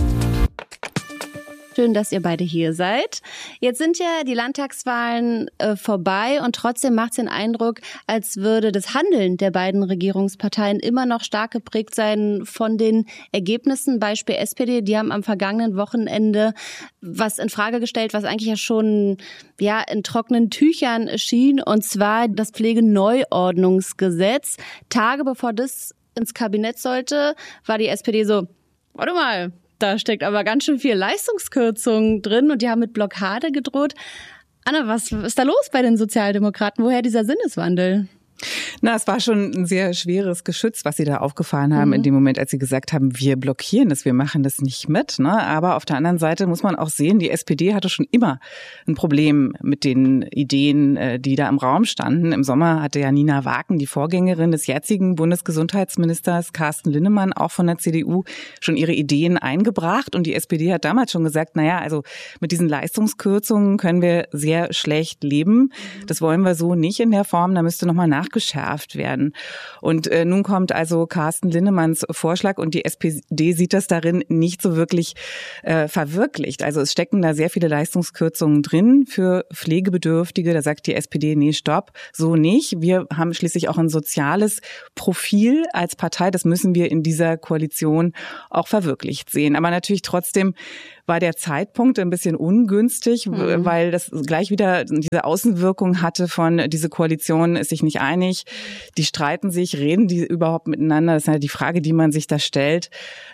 Schön, dass ihr beide hier seid. Jetzt sind ja die Landtagswahlen vorbei und trotzdem macht es den Eindruck, als würde das Handeln der beiden Regierungsparteien immer noch stark geprägt sein von den Ergebnissen. Beispiel SPD, die haben am vergangenen Wochenende was in Frage gestellt, was eigentlich ja schon in trockenen Tüchern schien, und zwar das Pflegeneuordnungsgesetz. Tage bevor das ins Kabinett sollte, war die SPD so, warte mal, da steckt aber ganz schön viel Leistungskürzung drin und die haben mit Blockade gedroht. Anna, was ist da los bei den Sozialdemokraten? Woher dieser Sinneswandel?
Na, es war schon ein sehr schweres Geschütz, was Sie da aufgefahren haben in dem Moment, als Sie gesagt haben, wir blockieren das, wir machen das nicht mit. Ne? Aber auf der anderen Seite muss man auch sehen, die SPD hatte schon immer ein Problem mit den Ideen, die da im Raum standen. Im Sommer hatte ja Nina Waken, die Vorgängerin des jetzigen Bundesgesundheitsministers Carsten Linnemann, auch von der CDU, schon ihre Ideen eingebracht. Und die SPD hat damals schon gesagt, naja, also mit diesen Leistungskürzungen können wir sehr schlecht leben. Das wollen wir so nicht in der Form, da müsste nochmal nachgeschärft werden. Und nun kommt also Carsten Linnemanns Vorschlag und die SPD sieht das darin nicht so wirklich verwirklicht. Also es stecken da sehr viele Leistungskürzungen drin für Pflegebedürftige. Da sagt die SPD, nee, stopp, so nicht. Wir haben schließlich auch ein soziales Profil als Partei. Das müssen wir in dieser Koalition auch verwirklicht sehen. Aber natürlich trotzdem war der Zeitpunkt ein bisschen ungünstig, weil das gleich wieder diese Außenwirkung hatte von, diese Koalition ist sich nicht einig, die streiten sich, reden die überhaupt miteinander? Das ist ja die Frage, die man sich da stellt.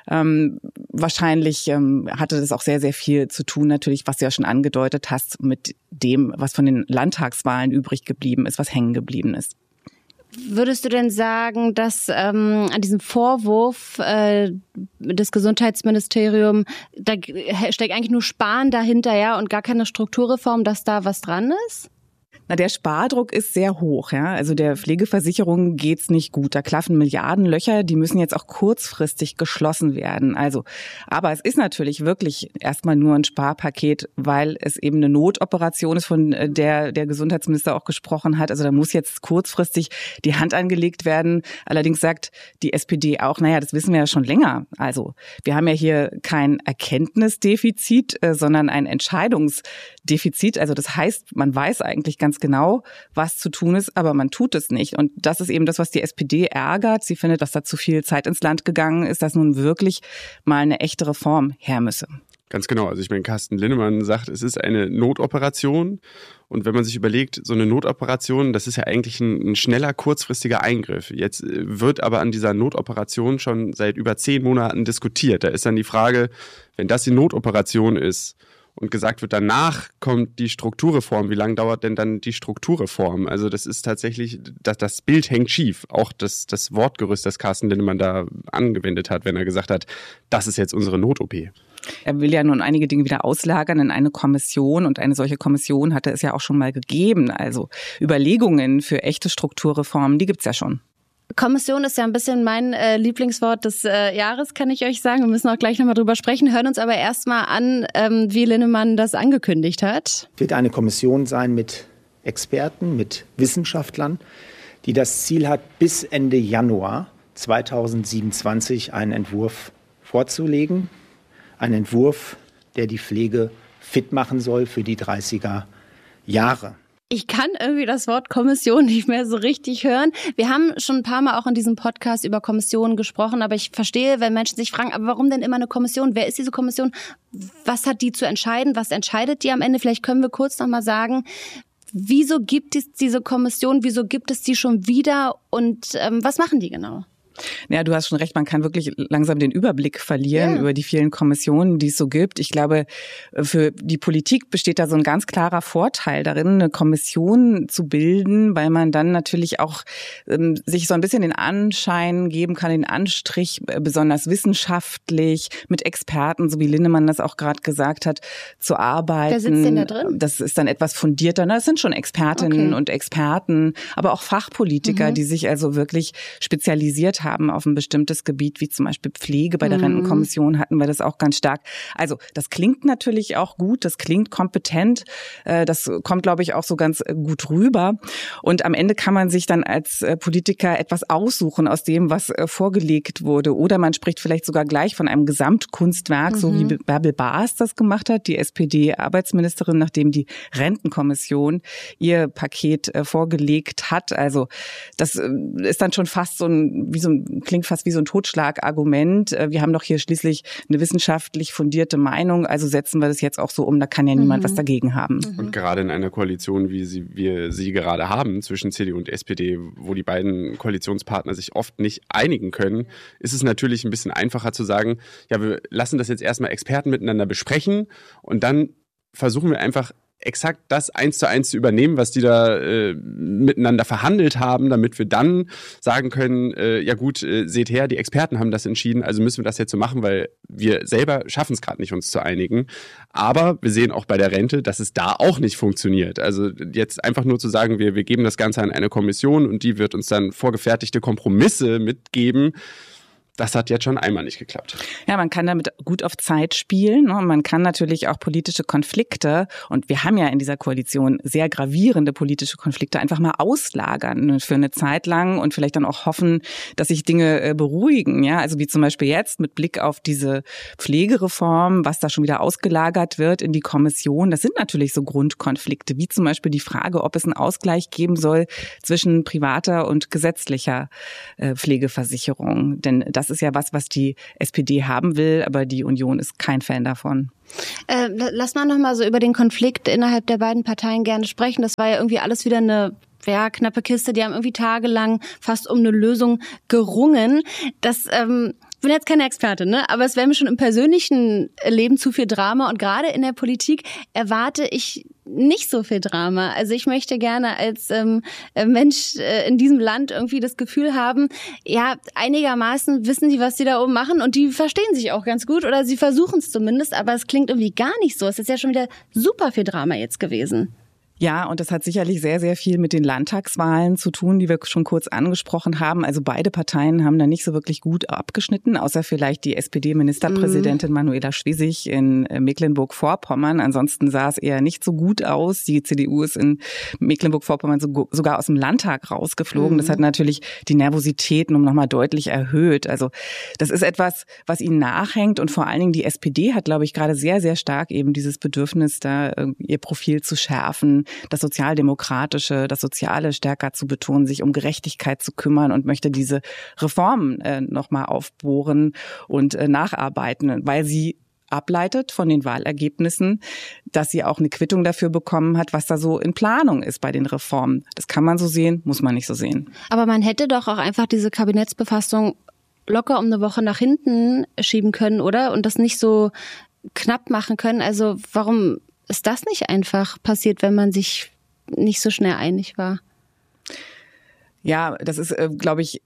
Wahrscheinlich hatte das auch sehr, sehr viel zu tun, natürlich, was du ja schon angedeutet hast, mit dem, was von den Landtagswahlen übrig geblieben ist, was hängen geblieben ist.
Würdest du denn sagen, dass an diesem Vorwurf des Gesundheitsministeriums, da steckt eigentlich nur Sparen dahinter, ja, und gar keine Strukturreform, dass da was dran ist?
Na, der Spardruck ist sehr hoch, ja. Also der Pflegeversicherung geht's nicht gut. Da klaffen Milliardenlöcher, die müssen jetzt auch kurzfristig geschlossen werden. Also, aber es ist natürlich wirklich erstmal nur ein Sparpaket, weil es eben eine Notoperation ist, von der Gesundheitsminister auch gesprochen hat. Also da muss jetzt kurzfristig die Hand angelegt werden. Allerdings sagt die SPD auch, naja, das wissen wir ja schon länger. Also wir haben ja hier kein Erkenntnisdefizit, sondern ein Entscheidungsdefizit. Also das heißt, man weiß eigentlich ganz genau, was zu tun ist, aber man tut es nicht. Und das ist eben das, was die SPD ärgert. Sie findet, dass da zu viel Zeit ins Land gegangen ist, dass nun wirklich mal eine echte Reform her müsse.
Ganz genau. Also ich meine, Carsten Linnemann sagt, es ist eine Notoperation. Und wenn man sich überlegt, so eine Notoperation, das ist ja eigentlich ein schneller, kurzfristiger Eingriff. Jetzt wird aber an dieser Notoperation schon seit über 10 Monaten diskutiert. Da ist dann die Frage, wenn das die Notoperation ist, und gesagt wird, danach kommt die Strukturreform. Wie lange dauert denn dann die Strukturreform? Also das ist tatsächlich, das Bild hängt schief. Auch das Wortgerüst, das Carsten Linnemann da angewendet hat, wenn er gesagt hat, das ist jetzt unsere Not-OP.
Er will ja nun einige Dinge wieder auslagern in eine Kommission und eine solche Kommission hatte es ja auch schon mal gegeben. Also Überlegungen für echte Strukturreformen, die gibt's ja schon.
Kommission ist ja ein bisschen mein Lieblingswort des Jahres, kann ich euch sagen. Wir müssen auch gleich nochmal drüber sprechen, hören uns aber erstmal an, wie Linnemann das angekündigt hat.
Es wird eine Kommission sein mit Experten, mit Wissenschaftlern, die das Ziel hat, bis Ende Januar 2027 einen Entwurf vorzulegen. Ein Entwurf, der die Pflege fit machen soll für die 30er Jahre.
Ich kann irgendwie das Wort Kommission nicht mehr so richtig hören. Wir haben schon ein paar Mal auch in diesem Podcast über Kommissionen gesprochen, aber ich verstehe, wenn Menschen sich fragen, aber warum denn immer eine Kommission? Wer ist diese Kommission? Was hat die zu entscheiden? Was entscheidet die am Ende? Vielleicht können wir kurz noch mal sagen, wieso gibt es diese Kommission? Wieso gibt es die schon wieder? Und was machen die genau?
Ja, du hast schon recht, man kann wirklich langsam den Überblick verlieren über die vielen Kommissionen, die es so gibt. Ich glaube, für die Politik besteht da so ein ganz klarer Vorteil darin, eine Kommission zu bilden, weil man dann natürlich auch sich so ein bisschen den Anschein geben kann, den Anstrich, besonders wissenschaftlich, mit Experten, so wie Linnemann das auch gerade gesagt hat, zu arbeiten.
Wer sitzt denn da drin?
Das ist dann etwas fundierter. Das sind schon Expertinnen und Experten, aber auch Fachpolitiker, die sich also wirklich spezialisiert haben auf ein bestimmtes Gebiet, wie zum Beispiel Pflege. Bei der Rentenkommission hatten wir das auch ganz stark. Also das klingt natürlich auch gut, das klingt kompetent, das kommt, glaube ich, auch so ganz gut rüber. Und am Ende kann man sich dann als Politiker etwas aussuchen aus dem, was vorgelegt wurde. Oder man spricht vielleicht sogar gleich von einem Gesamtkunstwerk, so wie Bärbel Baas das gemacht hat, die SPD-Arbeitsministerin, nachdem die Rentenkommission ihr Paket vorgelegt hat. Also das ist dann schon fast klingt fast wie so ein Totschlagargument. Wir haben doch hier schließlich eine wissenschaftlich fundierte Meinung, also setzen wir das jetzt auch so um, da kann ja niemand was dagegen haben.
Und gerade in einer Koalition, wie wir sie gerade haben, zwischen CDU und SPD, wo die beiden Koalitionspartner sich oft nicht einigen können, ist es natürlich ein bisschen einfacher zu sagen, ja, wir lassen das jetzt erstmal Experten miteinander besprechen und dann versuchen wir einfach exakt das 1:1 zu übernehmen, was die da miteinander verhandelt haben, damit wir dann sagen können, ja gut, seht her, die Experten haben das entschieden, also müssen wir das jetzt so machen, weil wir selber schaffen es gerade nicht, uns zu einigen. Aber wir sehen auch bei der Rente, dass es da auch nicht funktioniert. Also jetzt einfach nur zu sagen, wir geben das Ganze an eine Kommission und die wird uns dann vorgefertigte Kompromisse mitgeben, das hat jetzt schon einmal nicht geklappt.
Ja, man kann damit gut auf Zeit spielen. Und man kann natürlich auch politische Konflikte, und wir haben ja in dieser Koalition sehr gravierende politische Konflikte, einfach mal auslagern für eine Zeit lang und vielleicht dann auch hoffen, dass sich Dinge beruhigen. Ja, also wie zum Beispiel jetzt mit Blick auf diese Pflegereform, was da schon wieder ausgelagert wird in die Kommission. Das sind natürlich so Grundkonflikte, wie zum Beispiel die Frage, ob es einen Ausgleich geben soll zwischen privater und gesetzlicher Pflegeversicherung. Denn das ist ja was die SPD haben will, aber die Union ist kein Fan davon.
Lass mal noch mal so über den Konflikt innerhalb der beiden Parteien gerne sprechen. Das war ja irgendwie alles wieder eine knappe Kiste. Die haben irgendwie tagelang fast um eine Lösung gerungen. Das ich bin jetzt keine Expertin, ne? Aber es wäre mir schon im persönlichen Leben zu viel Drama. Und gerade in der Politik erwarte ich nicht so viel Drama. Also ich möchte gerne als Mensch in diesem Land irgendwie das Gefühl haben, ja, einigermaßen wissen die, was die da oben machen und die verstehen sich auch ganz gut oder sie versuchen es zumindest, aber es klingt irgendwie gar nicht so. Es ist ja schon wieder super viel Drama jetzt gewesen.
Ja, und das hat sicherlich sehr, sehr viel mit den Landtagswahlen zu tun, die wir schon kurz angesprochen haben. Also beide Parteien haben da nicht so wirklich gut abgeschnitten, außer vielleicht die SPD-Ministerpräsidentin Manuela Schwesig in Mecklenburg-Vorpommern. Ansonsten sah es eher nicht so gut aus. Die CDU ist in Mecklenburg-Vorpommern sogar aus dem Landtag rausgeflogen. Das hat natürlich die Nervosität nochmal deutlich erhöht. Also das ist etwas, was ihnen nachhängt. Und vor allen Dingen die SPD hat, glaube ich, gerade sehr, sehr stark eben dieses Bedürfnis, da ihr Profil zu schärfen, das Sozialdemokratische, das Soziale stärker zu betonen, sich um Gerechtigkeit zu kümmern und möchte diese Reformen nochmal aufbohren und nacharbeiten, weil sie ableitet von den Wahlergebnissen, dass sie auch eine Quittung dafür bekommen hat, was da so in Planung ist bei den Reformen. Das kann man so sehen, muss man nicht so sehen.
Aber man hätte doch auch einfach diese Kabinettsbefassung locker um eine Woche nach hinten schieben können, oder? Und das nicht so knapp machen können. Also warum ist das nicht einfach passiert, wenn man sich nicht so schnell einig war?
Ja, das ist, glaube ich,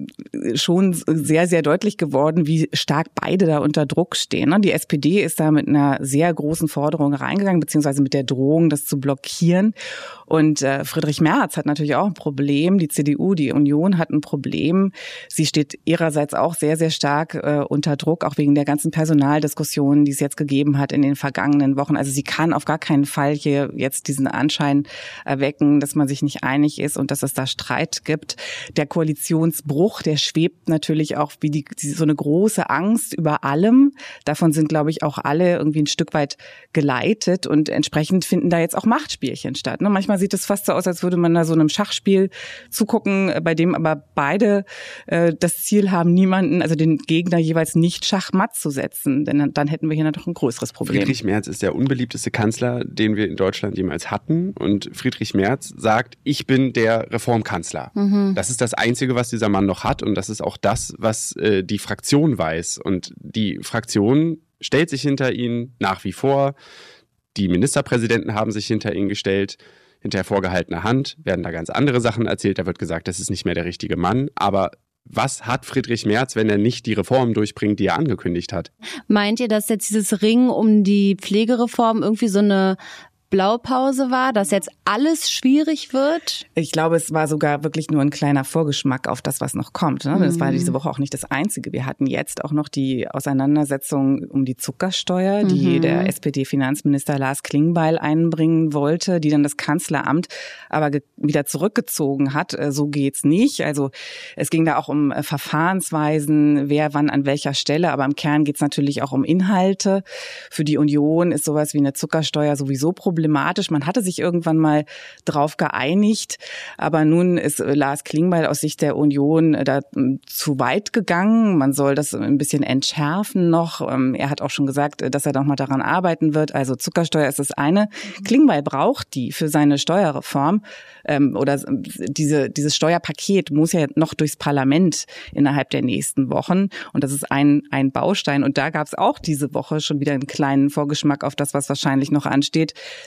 schon sehr, sehr deutlich geworden, wie stark beide da unter Druck stehen. Die SPD ist da mit einer sehr großen Forderung reingegangen, beziehungsweise mit der Drohung, das zu blockieren. Und Friedrich Merz hat natürlich auch ein Problem. Die CDU, die Union hat ein Problem. Sie steht ihrerseits auch sehr, sehr stark unter Druck, auch wegen der ganzen Personaldiskussionen, die es jetzt gegeben hat in den vergangenen Wochen. Also sie kann auf gar keinen Fall hier jetzt diesen Anschein erwecken, dass man sich nicht einig ist und dass es da Streit gibt. Der Koalitionsbruch, der schwebt natürlich auch wie so eine große Angst über allem. Davon sind, glaube ich, auch alle irgendwie ein Stück weit geleitet und entsprechend finden da jetzt auch Machtspielchen statt. Manchmal sieht es fast so aus, als würde man da so einem Schachspiel zugucken, bei dem aber beide das Ziel haben, niemanden, also den Gegner jeweils nicht schachmatt zu setzen. Denn dann hätten wir hier noch ein größeres Problem.
Friedrich Merz ist der unbeliebteste Kanzler, den wir in Deutschland jemals hatten. Und Friedrich Merz sagt, ich bin der Reformkanzler. Das ist das Einzige, was dieser Mann noch hat und das ist auch das, was die Fraktion weiß. Und die Fraktion stellt sich hinter ihn nach wie vor. Die Ministerpräsidenten haben sich hinter ihn gestellt. Hinter vorgehaltener Hand werden da ganz andere Sachen erzählt. Da wird gesagt, das ist nicht mehr der richtige Mann. Aber was hat Friedrich Merz, wenn er nicht die Reformen durchbringt, die er angekündigt hat?
Meint ihr, dass jetzt dieses Ringen um die Pflegereform irgendwie so eine Blaupause war, dass jetzt alles schwierig wird?
Ich glaube, es war sogar wirklich nur ein kleiner Vorgeschmack auf das, was noch kommt. Das war diese Woche auch nicht das Einzige. Wir hatten jetzt auch noch die Auseinandersetzung um die Zuckersteuer, die der SPD-Finanzminister Lars Klingbeil einbringen wollte, die dann das Kanzleramt aber wieder zurückgezogen hat. So geht's nicht. Also es ging da auch um Verfahrensweisen, wer wann an welcher Stelle, aber im Kern geht's natürlich auch um Inhalte. Für die Union ist sowas wie eine Zuckersteuer sowieso problematisch. Man hatte sich irgendwann mal drauf geeinigt, aber nun ist Lars Klingbeil aus Sicht der Union da zu weit gegangen. Man soll das ein bisschen entschärfen noch. Er hat auch schon gesagt, dass er noch mal daran arbeiten wird. Also Zuckersteuer ist das eine. Klingbeil braucht die für seine Steuerreform oder dieses Steuerpaket muss ja noch durchs Parlament innerhalb der nächsten Wochen und das ist ein Baustein und da gab es auch diese Woche schon wieder einen kleinen Vorgeschmack auf das, was wahrscheinlich noch ansteht.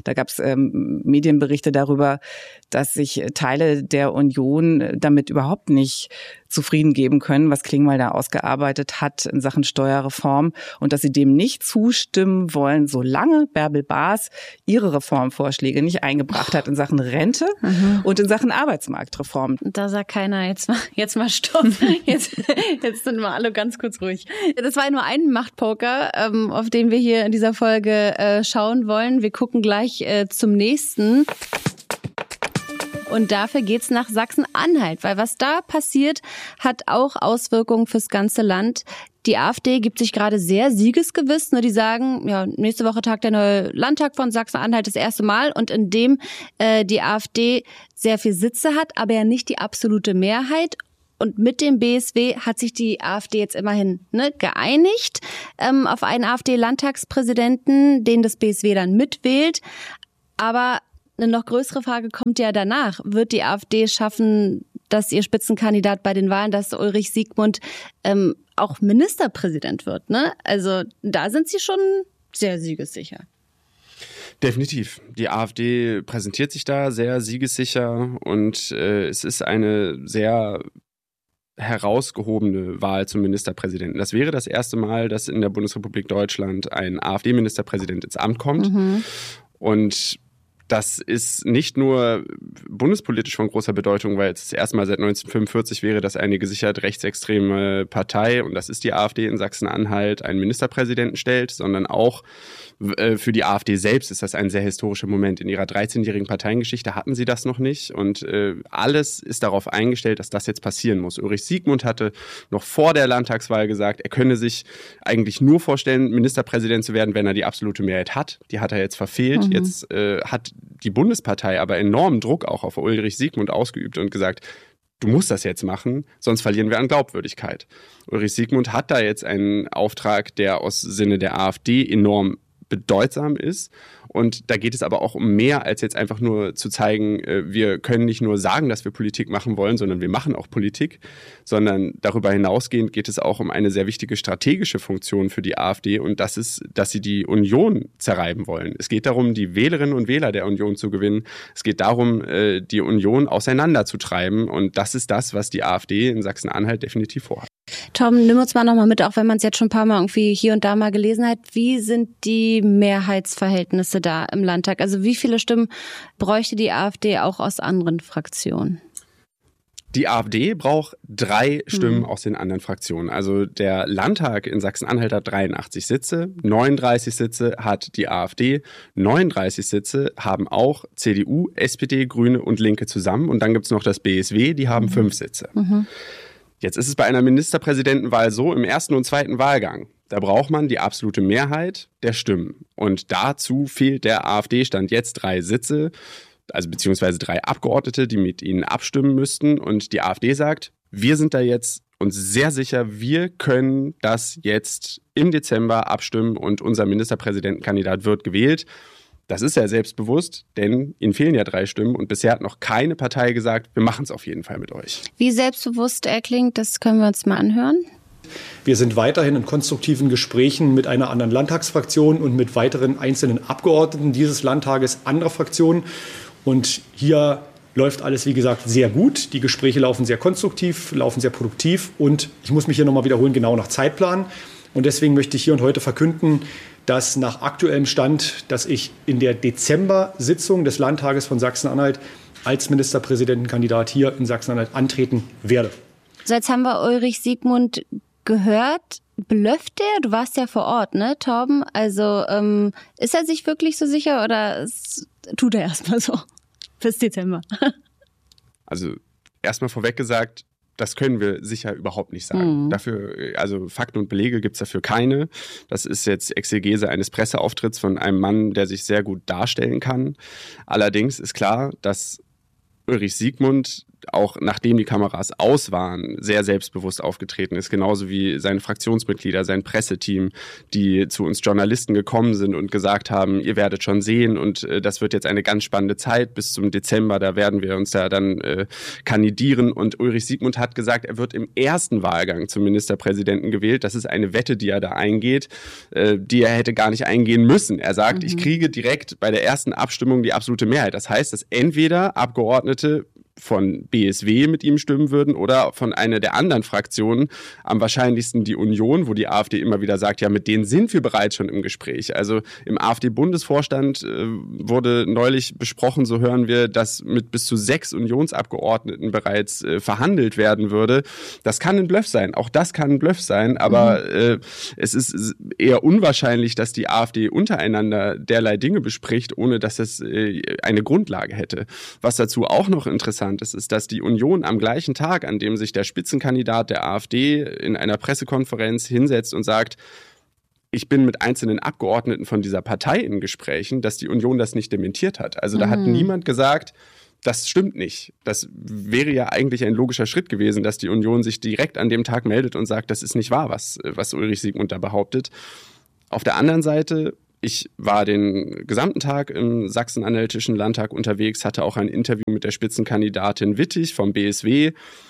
Da gab es Medienberichte darüber, dass sich Teile der Union damit überhaupt nicht zufrieden geben können, was Klingbeil da ausgearbeitet hat in Sachen Steuerreform und dass sie dem nicht zustimmen wollen, solange Bärbel Baas ihre Reformvorschläge nicht eingebracht hat in Sachen Rente und in Sachen Arbeitsmarktreform.
Da sagt keiner, jetzt mal Stopp, jetzt sind wir alle ganz kurz ruhig. Das war nur ein Machtpoker, auf den wir hier in dieser Folge schauen wollen. Wir gucken gleich zum nächsten. Und dafür geht's nach Sachsen-Anhalt, weil was da passiert, hat auch Auswirkungen fürs ganze Land. Die AfD gibt sich gerade sehr siegesgewiss. Die sagen, ja, nächste Woche tagt der neue Landtag von Sachsen-Anhalt das erste Mal und in dem die AfD sehr viel Sitze hat, aber ja nicht die absolute Mehrheit. Und mit dem BSW hat sich die AfD jetzt immerhin geeinigt auf einen AfD-Landtagspräsidenten, den das BSW dann mitwählt. Aber eine noch größere Frage kommt ja danach. Wird die AfD schaffen, dass ihr Spitzenkandidat bei den Wahlen, dass Ulrich Siegmund auch Ministerpräsident wird? Also da sind sie schon sehr siegessicher.
Definitiv. Die AfD präsentiert sich da sehr siegessicher und es ist eine sehr herausgehobene Wahl zum Ministerpräsidenten. Das wäre das erste Mal, dass in der Bundesrepublik Deutschland ein AfD-Ministerpräsident ins Amt kommt. Und das ist nicht nur bundespolitisch von großer Bedeutung, weil es das erste Mal seit 1945 wäre, dass eine gesichert rechtsextreme Partei, und das ist die AfD in Sachsen-Anhalt, einen Ministerpräsidenten stellt, sondern auch für die AfD selbst ist das ein sehr historischer Moment. In ihrer 13-jährigen Parteiengeschichte hatten sie das noch nicht und alles ist darauf eingestellt, dass das jetzt passieren muss. Ulrich Siegmund hatte noch vor der Landtagswahl gesagt, er könne sich eigentlich nur vorstellen, Ministerpräsident zu werden, wenn er die absolute Mehrheit hat. Die hat er jetzt verfehlt. Jetzt hat die Bundespartei aber enormen Druck auch auf Ulrich Siegmund ausgeübt und gesagt, du musst das jetzt machen, sonst verlieren wir an Glaubwürdigkeit. Ulrich Siegmund hat da jetzt einen Auftrag, der aus Sinne der AfD enorm bedeutsam ist. Und da geht es aber auch um mehr, als jetzt einfach nur zu zeigen, wir können nicht nur sagen, dass wir Politik machen wollen, sondern wir machen auch Politik. Sondern darüber hinausgehend geht es auch um eine sehr wichtige strategische Funktion für die AfD und das ist, dass sie die Union zerreiben wollen. Es geht darum, die Wählerinnen und Wähler der Union zu gewinnen. Es geht darum, die Union auseinanderzutreiben und das ist das, was die AfD in Sachsen-Anhalt definitiv vorhat.
Tom, nimm uns mal nochmal mit, auch wenn man es jetzt schon ein paar Mal irgendwie hier und da mal gelesen hat. Wie sind die Mehrheitsverhältnisse da im Landtag? Also wie viele Stimmen bräuchte die AfD auch aus anderen Fraktionen?
Die AfD braucht 3 Stimmen aus den anderen Fraktionen. Also der Landtag in Sachsen-Anhalt hat 83 Sitze, 39 Sitze hat die AfD, 39 Sitze haben auch CDU, SPD, Grüne und Linke zusammen. Und dann gibt es noch das BSW, die haben 5 Sitze. Jetzt ist es bei einer Ministerpräsidentenwahl so, im ersten und zweiten Wahlgang, da braucht man die absolute Mehrheit der Stimmen. Und dazu fehlt der AfD Stand jetzt 3 Sitze, also beziehungsweise 3 Abgeordnete, die mit ihnen abstimmen müssten. Und die AfD sagt, wir sind da jetzt uns sehr sicher, wir können das jetzt im Dezember abstimmen und unser Ministerpräsidentenkandidat wird gewählt. Das ist ja selbstbewusst, denn ihnen fehlen ja 3 Stimmen und bisher hat noch keine Partei gesagt, wir machen es auf jeden Fall mit euch.
Wie selbstbewusst er klingt, das können wir uns mal anhören.
Wir sind weiterhin in konstruktiven Gesprächen mit einer anderen Landtagsfraktion und mit weiteren einzelnen Abgeordneten dieses Landtages anderer Fraktionen. Und hier läuft alles, wie gesagt, sehr gut. Die Gespräche laufen sehr konstruktiv, laufen sehr produktiv. Und ich muss mich hier nochmal wiederholen, genau nach Zeitplan. Und deswegen möchte ich hier und heute verkünden, dass nach aktuellem Stand, dass ich in der Dezember-Sitzung des Landtages von Sachsen-Anhalt als Ministerpräsidentenkandidat hier in Sachsen-Anhalt antreten werde.
So, jetzt haben wir Ulrich Siegmund gehört. Blöfft der? Du warst ja vor Ort, ne, Torben? Also ist er sich wirklich so sicher oder tut er erstmal so bis Dezember?
Also erstmal vorweg gesagt, das können wir sicher überhaupt nicht sagen. Dafür, also Fakten und Belege gibt's dafür keine. Das ist jetzt Exegese eines Presseauftritts von einem Mann, der sich sehr gut darstellen kann. Allerdings ist klar, dass Ulrich Siegmund auch nachdem die Kameras aus waren, sehr selbstbewusst aufgetreten ist, genauso wie seine Fraktionsmitglieder, sein Presseteam, die zu uns Journalisten gekommen sind und gesagt haben, ihr werdet schon sehen und das wird jetzt eine ganz spannende Zeit bis zum Dezember, da werden wir uns da dann kandidieren. Und Ulrich Siegmund hat gesagt, er wird im ersten Wahlgang zum Ministerpräsidenten gewählt. Das ist eine Wette, die er da eingeht, die er hätte gar nicht eingehen müssen. Er sagt, ich kriege direkt bei der ersten Abstimmung die absolute Mehrheit. Das heißt, dass entweder Abgeordnete von BSW mit ihm stimmen würden oder von einer der anderen Fraktionen, am wahrscheinlichsten die Union, wo die AfD immer wieder sagt, ja, mit denen sind wir bereits schon im Gespräch. Also im AfD-Bundesvorstand wurde neulich besprochen, so hören wir, dass mit bis zu 6 Unionsabgeordneten bereits verhandelt werden würde. Das kann ein Bluff sein. Auch das kann ein Bluff sein, aber es ist eher unwahrscheinlich, dass die AfD untereinander derlei Dinge bespricht, ohne dass es eine Grundlage hätte. Was dazu auch noch interessant ist, dass die Union am gleichen Tag, an dem sich der Spitzenkandidat der AfD in einer Pressekonferenz hinsetzt und sagt, ich bin mit einzelnen Abgeordneten von dieser Partei in Gesprächen, dass die Union das nicht dementiert hat. Also da hat niemand gesagt, das stimmt nicht. Das wäre ja eigentlich ein logischer Schritt gewesen, dass die Union sich direkt an dem Tag meldet und sagt, das ist nicht wahr, was Ulrich Siegmund da behauptet. Auf der anderen Seite, ich war den gesamten Tag im Sachsen-Anhaltischen Landtag unterwegs, hatte auch ein Interview mit der Spitzenkandidatin Wittig vom BSW,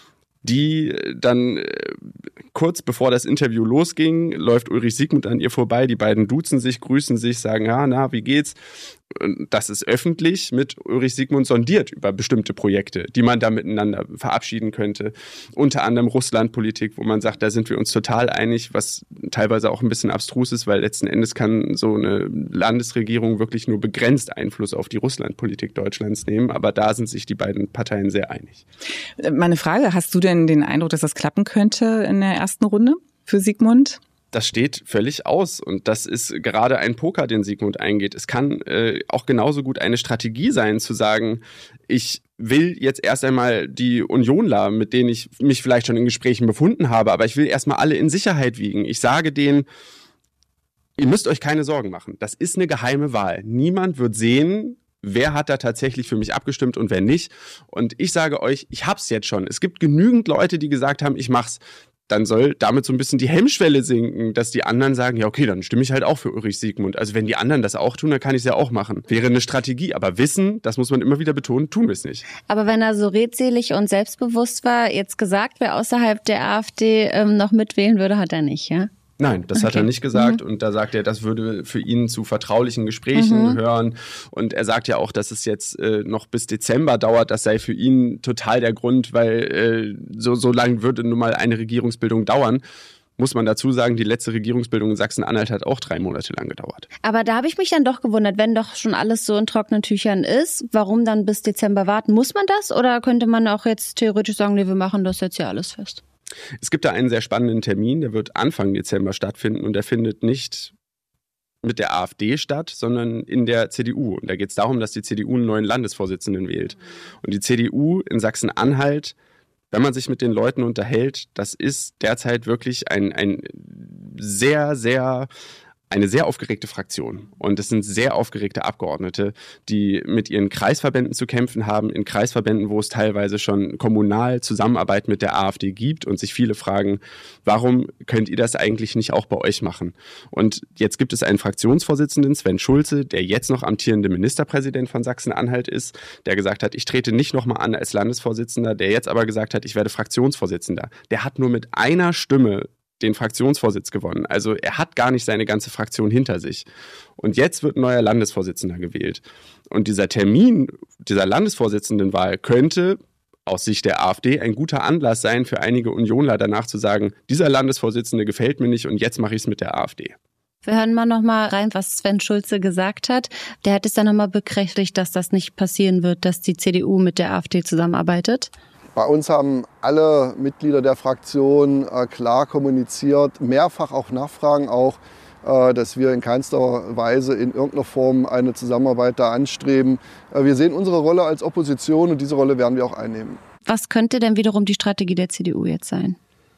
die dann kurz bevor das Interview losging, läuft Ulrich Siegmund an ihr vorbei, die beiden duzen sich, grüßen sich, sagen, ja, na, wie geht's? Das ist öffentlich mit Ulrich Siegmund sondiert über bestimmte Projekte, die man da miteinander verabschieden könnte. Unter anderem Russlandpolitik, wo man sagt, da sind wir uns total einig, was teilweise auch ein bisschen abstrus ist, weil letzten Endes kann so eine Landesregierung wirklich nur begrenzt Einfluss auf die Russlandpolitik Deutschlands nehmen. Aber da sind sich die beiden Parteien sehr einig.
Meine Frage, hast du denn den Eindruck, dass das klappen könnte in der ersten Runde für Siegmund?
Das steht völlig aus und das ist gerade ein Poker, den Siegmund eingeht. Es kann auch genauso gut eine Strategie sein, zu sagen, ich will jetzt erst einmal die Unionler, mit denen ich mich vielleicht schon in Gesprächen befunden habe, aber ich will erstmal alle in Sicherheit wiegen. Ich sage denen, ihr müsst euch keine Sorgen machen. Das ist eine geheime Wahl. Niemand wird sehen, wer hat da tatsächlich für mich abgestimmt und wer nicht. Und ich sage euch, ich hab's jetzt schon. Es gibt genügend Leute, die gesagt haben, ich mach's. Dann soll damit so ein bisschen die Hemmschwelle sinken, dass die anderen sagen, ja okay, dann stimme ich halt auch für Ulrich Siegmund. Also wenn die anderen das auch tun, dann kann ich es ja auch machen. Wäre eine Strategie, aber wissen, das muss man immer wieder betonen, tun wir es nicht.
Aber wenn er so redselig und selbstbewusst war, jetzt gesagt, wer außerhalb der AfD noch mitwählen würde, hat er nicht, ja?
Nein, das hat er nicht gesagt und da sagt er, das würde für ihn zu vertraulichen Gesprächen hören und er sagt ja auch, dass es jetzt noch bis Dezember dauert, das sei für ihn total der Grund, weil so lange würde nun mal eine Regierungsbildung dauern. Muss man dazu sagen, die letzte Regierungsbildung in Sachsen-Anhalt hat auch 3 Monate lang gedauert.
Aber da habe ich mich dann doch gewundert, wenn doch schon alles so in trockenen Tüchern ist, warum dann bis Dezember warten? Muss man das oder könnte man auch jetzt theoretisch sagen, nee, wir machen das jetzt ja alles fest?
Es gibt da einen sehr spannenden Termin, der wird Anfang Dezember stattfinden und der findet nicht mit der AfD statt, sondern in der CDU. Und da geht es darum, dass die CDU einen neuen Landesvorsitzenden wählt. Und die CDU in Sachsen-Anhalt, wenn man sich mit den Leuten unterhält, das ist derzeit wirklich eine sehr aufgeregte Fraktion. Und es sind sehr aufgeregte Abgeordnete, die mit ihren Kreisverbänden zu kämpfen haben, in Kreisverbänden, wo es teilweise schon kommunal Zusammenarbeit mit der AfD gibt und sich viele fragen, warum könnt ihr das eigentlich nicht auch bei euch machen? Und jetzt gibt es einen Fraktionsvorsitzenden, Sven Schulze, der jetzt noch amtierende Ministerpräsident von Sachsen-Anhalt ist, der gesagt hat, ich trete nicht nochmal an als Landesvorsitzender, der jetzt aber gesagt hat, ich werde Fraktionsvorsitzender. Der hat nur mit einer Stimme den Fraktionsvorsitz gewonnen. Also er hat gar nicht seine ganze Fraktion hinter sich. Und jetzt wird ein neuer Landesvorsitzender gewählt. Und dieser Termin dieser Landesvorsitzendenwahl könnte aus Sicht der AfD ein guter Anlass sein für einige Unionler danach zu sagen, dieser Landesvorsitzende gefällt mir nicht und jetzt mache ich es mit der AfD.
Wir hören mal noch mal rein, was Sven Schulze gesagt hat. Der hat es dann noch mal bekräftigt, dass das nicht passieren wird, dass die CDU mit der AfD zusammenarbeitet.
Bei uns haben alle Mitglieder der Fraktion klar kommuniziert, mehrfach auch Nachfragen, dass wir in keinster Weise in irgendeiner Form eine Zusammenarbeit da anstreben. Wir sehen unsere Rolle als Opposition und diese Rolle werden wir auch einnehmen.
Was könnte denn wiederum die Strategie der CDU jetzt sein?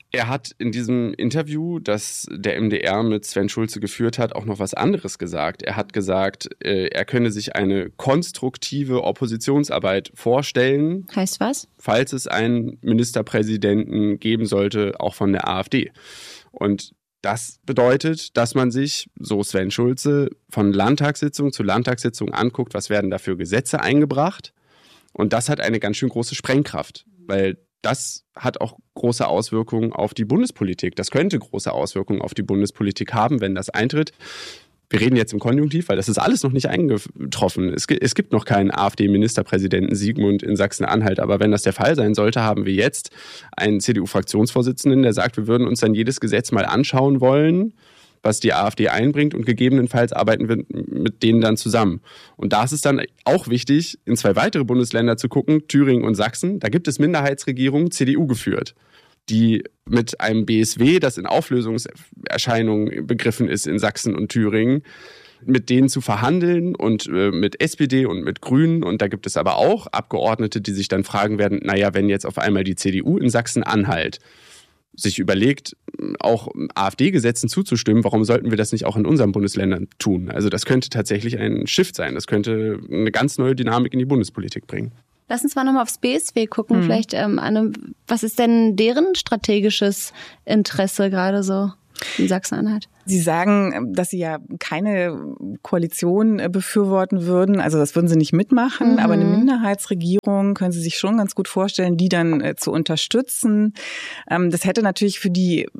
Er hat in diesem Interview, das der MDR mit Sven Schulze geführt hat, auch noch was anderes gesagt. Er hat gesagt, er könne sich eine konstruktive Oppositionsarbeit vorstellen.
Heißt was?
Falls es einen Ministerpräsidenten geben sollte, auch von der AfD. Und das bedeutet, dass man sich, so Sven Schulze, von Landtagssitzung zu Landtagssitzung anguckt, was werden da für Gesetze eingebracht. Und das hat eine ganz schön große Sprengkraft, weil das hat auch große Auswirkungen auf die Bundespolitik. Das könnte große Auswirkungen auf die Bundespolitik haben, wenn das eintritt. Wir reden jetzt im Konjunktiv, weil das ist alles noch nicht eingetroffen. Es gibt noch keinen AfD-Ministerpräsidenten Sigmund in Sachsen-Anhalt. Aber wenn das der Fall sein sollte, haben wir jetzt einen CDU-Fraktionsvorsitzenden, der sagt, wir würden uns dann jedes Gesetz mal anschauen wollen, was die AfD einbringt, und gegebenenfalls arbeiten wir mit denen dann zusammen. Und da ist es dann auch wichtig, in 2 weitere Bundesländer zu gucken, Thüringen und Sachsen. Da gibt es Minderheitsregierungen, CDU geführt, die mit einem BSW, das in Auflösungserscheinungen begriffen ist in Sachsen und Thüringen, mit denen zu verhandeln und mit SPD und mit Grünen. Und da gibt es aber auch Abgeordnete, die sich dann fragen werden, naja, wenn jetzt auf einmal die CDU in Sachsen-Anhalt sich überlegt, auch AfD-Gesetzen zuzustimmen, warum sollten wir das nicht auch in unseren Bundesländern tun? Also das könnte tatsächlich ein Shift sein. Das könnte eine ganz neue Dynamik in die Bundespolitik bringen.
Lass uns mal nochmal aufs BSW gucken. Vielleicht, was ist denn deren strategisches Interesse gerade so in Sachsen-Anhalt?
Sie sagen, dass Sie ja keine Koalition befürworten würden. Also das würden Sie nicht mitmachen. Aber eine Minderheitsregierung können Sie sich schon ganz gut vorstellen, die dann zu unterstützen. Das hätte natürlich für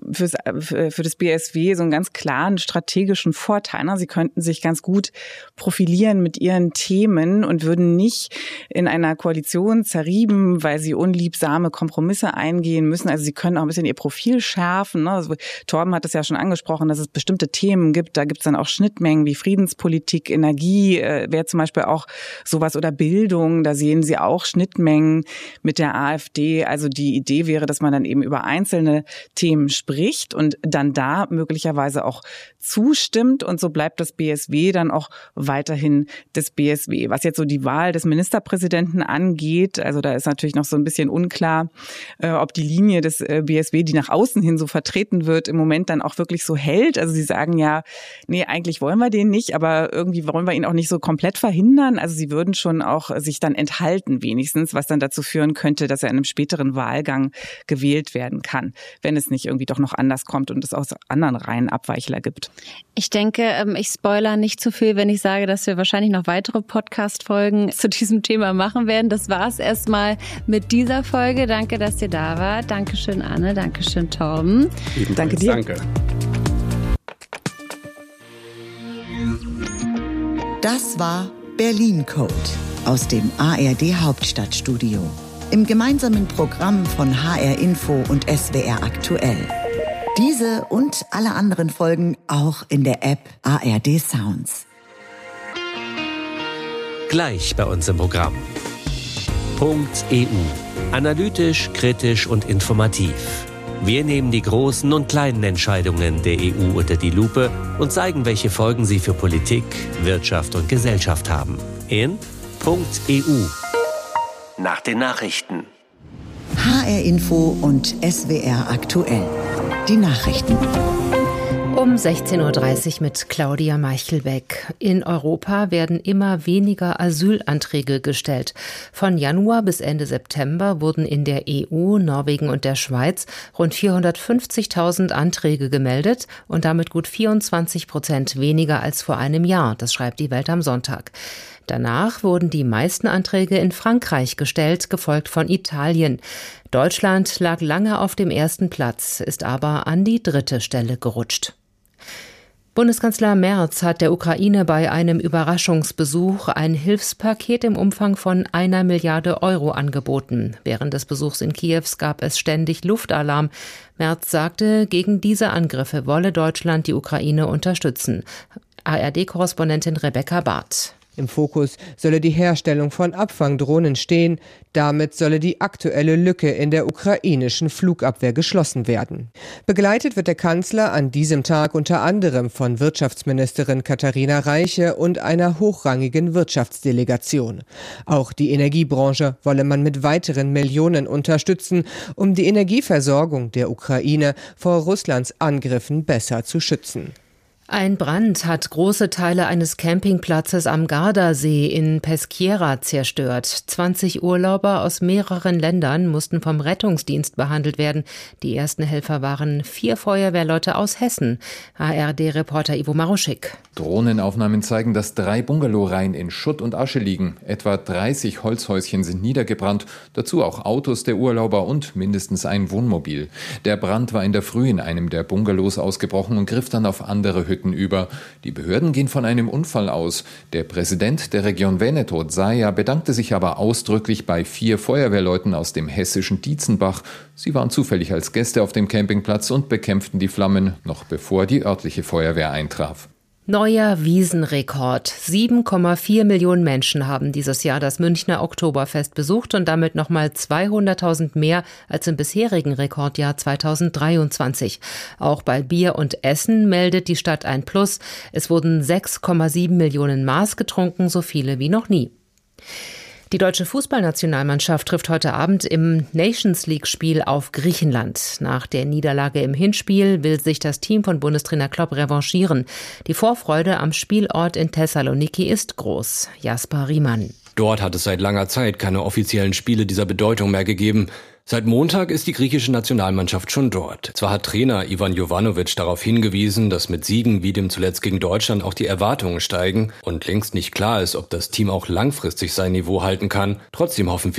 das BSW so einen ganz klaren strategischen Vorteil. Sie könnten sich ganz gut profilieren mit ihren Themen und würden nicht in einer Koalition zerrieben, weil sie unliebsame Kompromisse eingehen müssen. Also Sie können auch ein bisschen ihr Profil schärfen. Also Torben hat es ja schon angesprochen, dass es bestimmte Themen gibt. Da gibt es dann auch Schnittmengen wie Friedenspolitik, Energie, wäre zum Beispiel auch sowas, oder Bildung. Da sehen Sie auch Schnittmengen mit der AfD. Also die Idee wäre, dass man dann eben über einzelne Themen spricht und dann da möglicherweise auch zustimmt. Und so bleibt das BSW dann auch weiterhin das BSW. Was jetzt so die Wahl des Ministerpräsidenten angeht, also da ist natürlich noch so ein bisschen unklar, ob die Linie des BSW, die nach außen hin so vertreten wird, im Moment dann auch wirklich so hält. Also sie sagen ja, nee, eigentlich wollen wir den nicht, aber irgendwie wollen wir ihn auch nicht so komplett verhindern. Also sie würden schon auch sich dann enthalten wenigstens, was dann dazu führen könnte, dass er in einem späteren Wahlgang gewählt werden kann, wenn es nicht irgendwie doch noch anders kommt und es aus anderen Reihen Abweichler gibt.
Ich denke, ich spoilere nicht zu viel, wenn ich sage, dass wir wahrscheinlich noch weitere Podcast-Folgen zu diesem Thema machen werden. Das war es erstmal mit dieser Folge. Danke, dass ihr da wart. Dankeschön, Anne. Dankeschön, Torben.
Danke dir. Danke.
Das war Berlin Code aus dem ARD Hauptstadtstudio. Im gemeinsamen Programm von HR Info und SWR Aktuell. Diese und alle anderen Folgen auch in der App ARD Sounds.
Gleich bei uns im Programm. .eu. Analytisch, kritisch und informativ. Wir nehmen die großen und kleinen Entscheidungen der EU unter die Lupe und zeigen, welche Folgen sie für Politik, Wirtschaft und Gesellschaft haben. In .eu. Nach den Nachrichten.
HR Info und SWR Aktuell. Die Nachrichten.
Um 16.30 Uhr mit Claudia Meichelbeck. In Europa werden immer weniger Asylanträge gestellt. Von Januar bis Ende September wurden in der EU, Norwegen und der Schweiz rund 450.000 Anträge gemeldet und damit gut 24% weniger als vor einem Jahr. Das schreibt die Welt am Sonntag. Danach wurden die meisten Anträge in Frankreich gestellt, gefolgt von Italien. Deutschland lag lange auf dem ersten Platz, ist aber an die 3. Stelle gerutscht. Bundeskanzler Merz hat der Ukraine bei einem Überraschungsbesuch ein Hilfspaket im Umfang von 1 Milliarde Euro angeboten. Während des Besuchs in Kiew gab es ständig Luftalarm. Merz sagte, gegen diese Angriffe wolle Deutschland die Ukraine unterstützen. ARD-Korrespondentin Rebecca Barth. Im Fokus solle die Herstellung von Abfangdrohnen stehen. Damit solle die aktuelle Lücke in der ukrainischen Flugabwehr geschlossen werden. Begleitet wird der Kanzler an diesem Tag unter anderem von Wirtschaftsministerin Katharina Reiche und einer hochrangigen Wirtschaftsdelegation. Auch die Energiebranche wolle man mit weiteren Millionen unterstützen, um die Energieversorgung der Ukraine vor Russlands Angriffen besser zu schützen. Ein Brand hat große Teile eines Campingplatzes am Gardasee in Peschiera zerstört. 20 Urlauber aus mehreren Ländern mussten vom Rettungsdienst behandelt werden. Die ersten Helfer waren 4 Feuerwehrleute aus Hessen. ARD-Reporter Ivo Maruschik.
Drohnenaufnahmen zeigen, dass 3 Bungalowreihen in Schutt und Asche liegen. Etwa 30 Holzhäuschen sind niedergebrannt, dazu auch Autos der Urlauber und mindestens ein Wohnmobil. Der Brand war in der Früh in einem der Bungalows ausgebrochen und griff dann auf andere Hütten über. Die Behörden gehen von einem Unfall aus. Der Präsident der Region Veneto, Zaia, bedankte sich aber ausdrücklich bei 4 Feuerwehrleuten aus dem hessischen Dietzenbach. Sie waren zufällig als Gäste auf dem Campingplatz und bekämpften die Flammen, noch bevor die örtliche Feuerwehr eintraf.
Neuer Wiesenrekord. 7,4 Millionen Menschen haben dieses Jahr das Münchner Oktoberfest besucht und damit nochmal 200.000 mehr als im bisherigen Rekordjahr 2023. Auch bei Bier und Essen meldet die Stadt ein Plus. Es wurden 6,7 Millionen Maß getrunken, so viele wie noch nie. Die deutsche Fußballnationalmannschaft trifft heute Abend im Nations-League-Spiel auf Griechenland. Nach der Niederlage im Hinspiel will sich das Team von Bundestrainer Klopp revanchieren. Die Vorfreude am Spielort in Thessaloniki ist groß. Jasper Riemann.
Dort hat es seit langer Zeit keine offiziellen Spiele dieser Bedeutung mehr gegeben. Seit Montag ist die griechische Nationalmannschaft schon dort. Zwar hat Trainer Ivan Jovanovic darauf hingewiesen, dass mit Siegen wie dem zuletzt gegen Deutschland auch die Erwartungen steigen und längst nicht klar ist, ob das Team auch langfristig sein Niveau halten kann. Trotzdem hoffen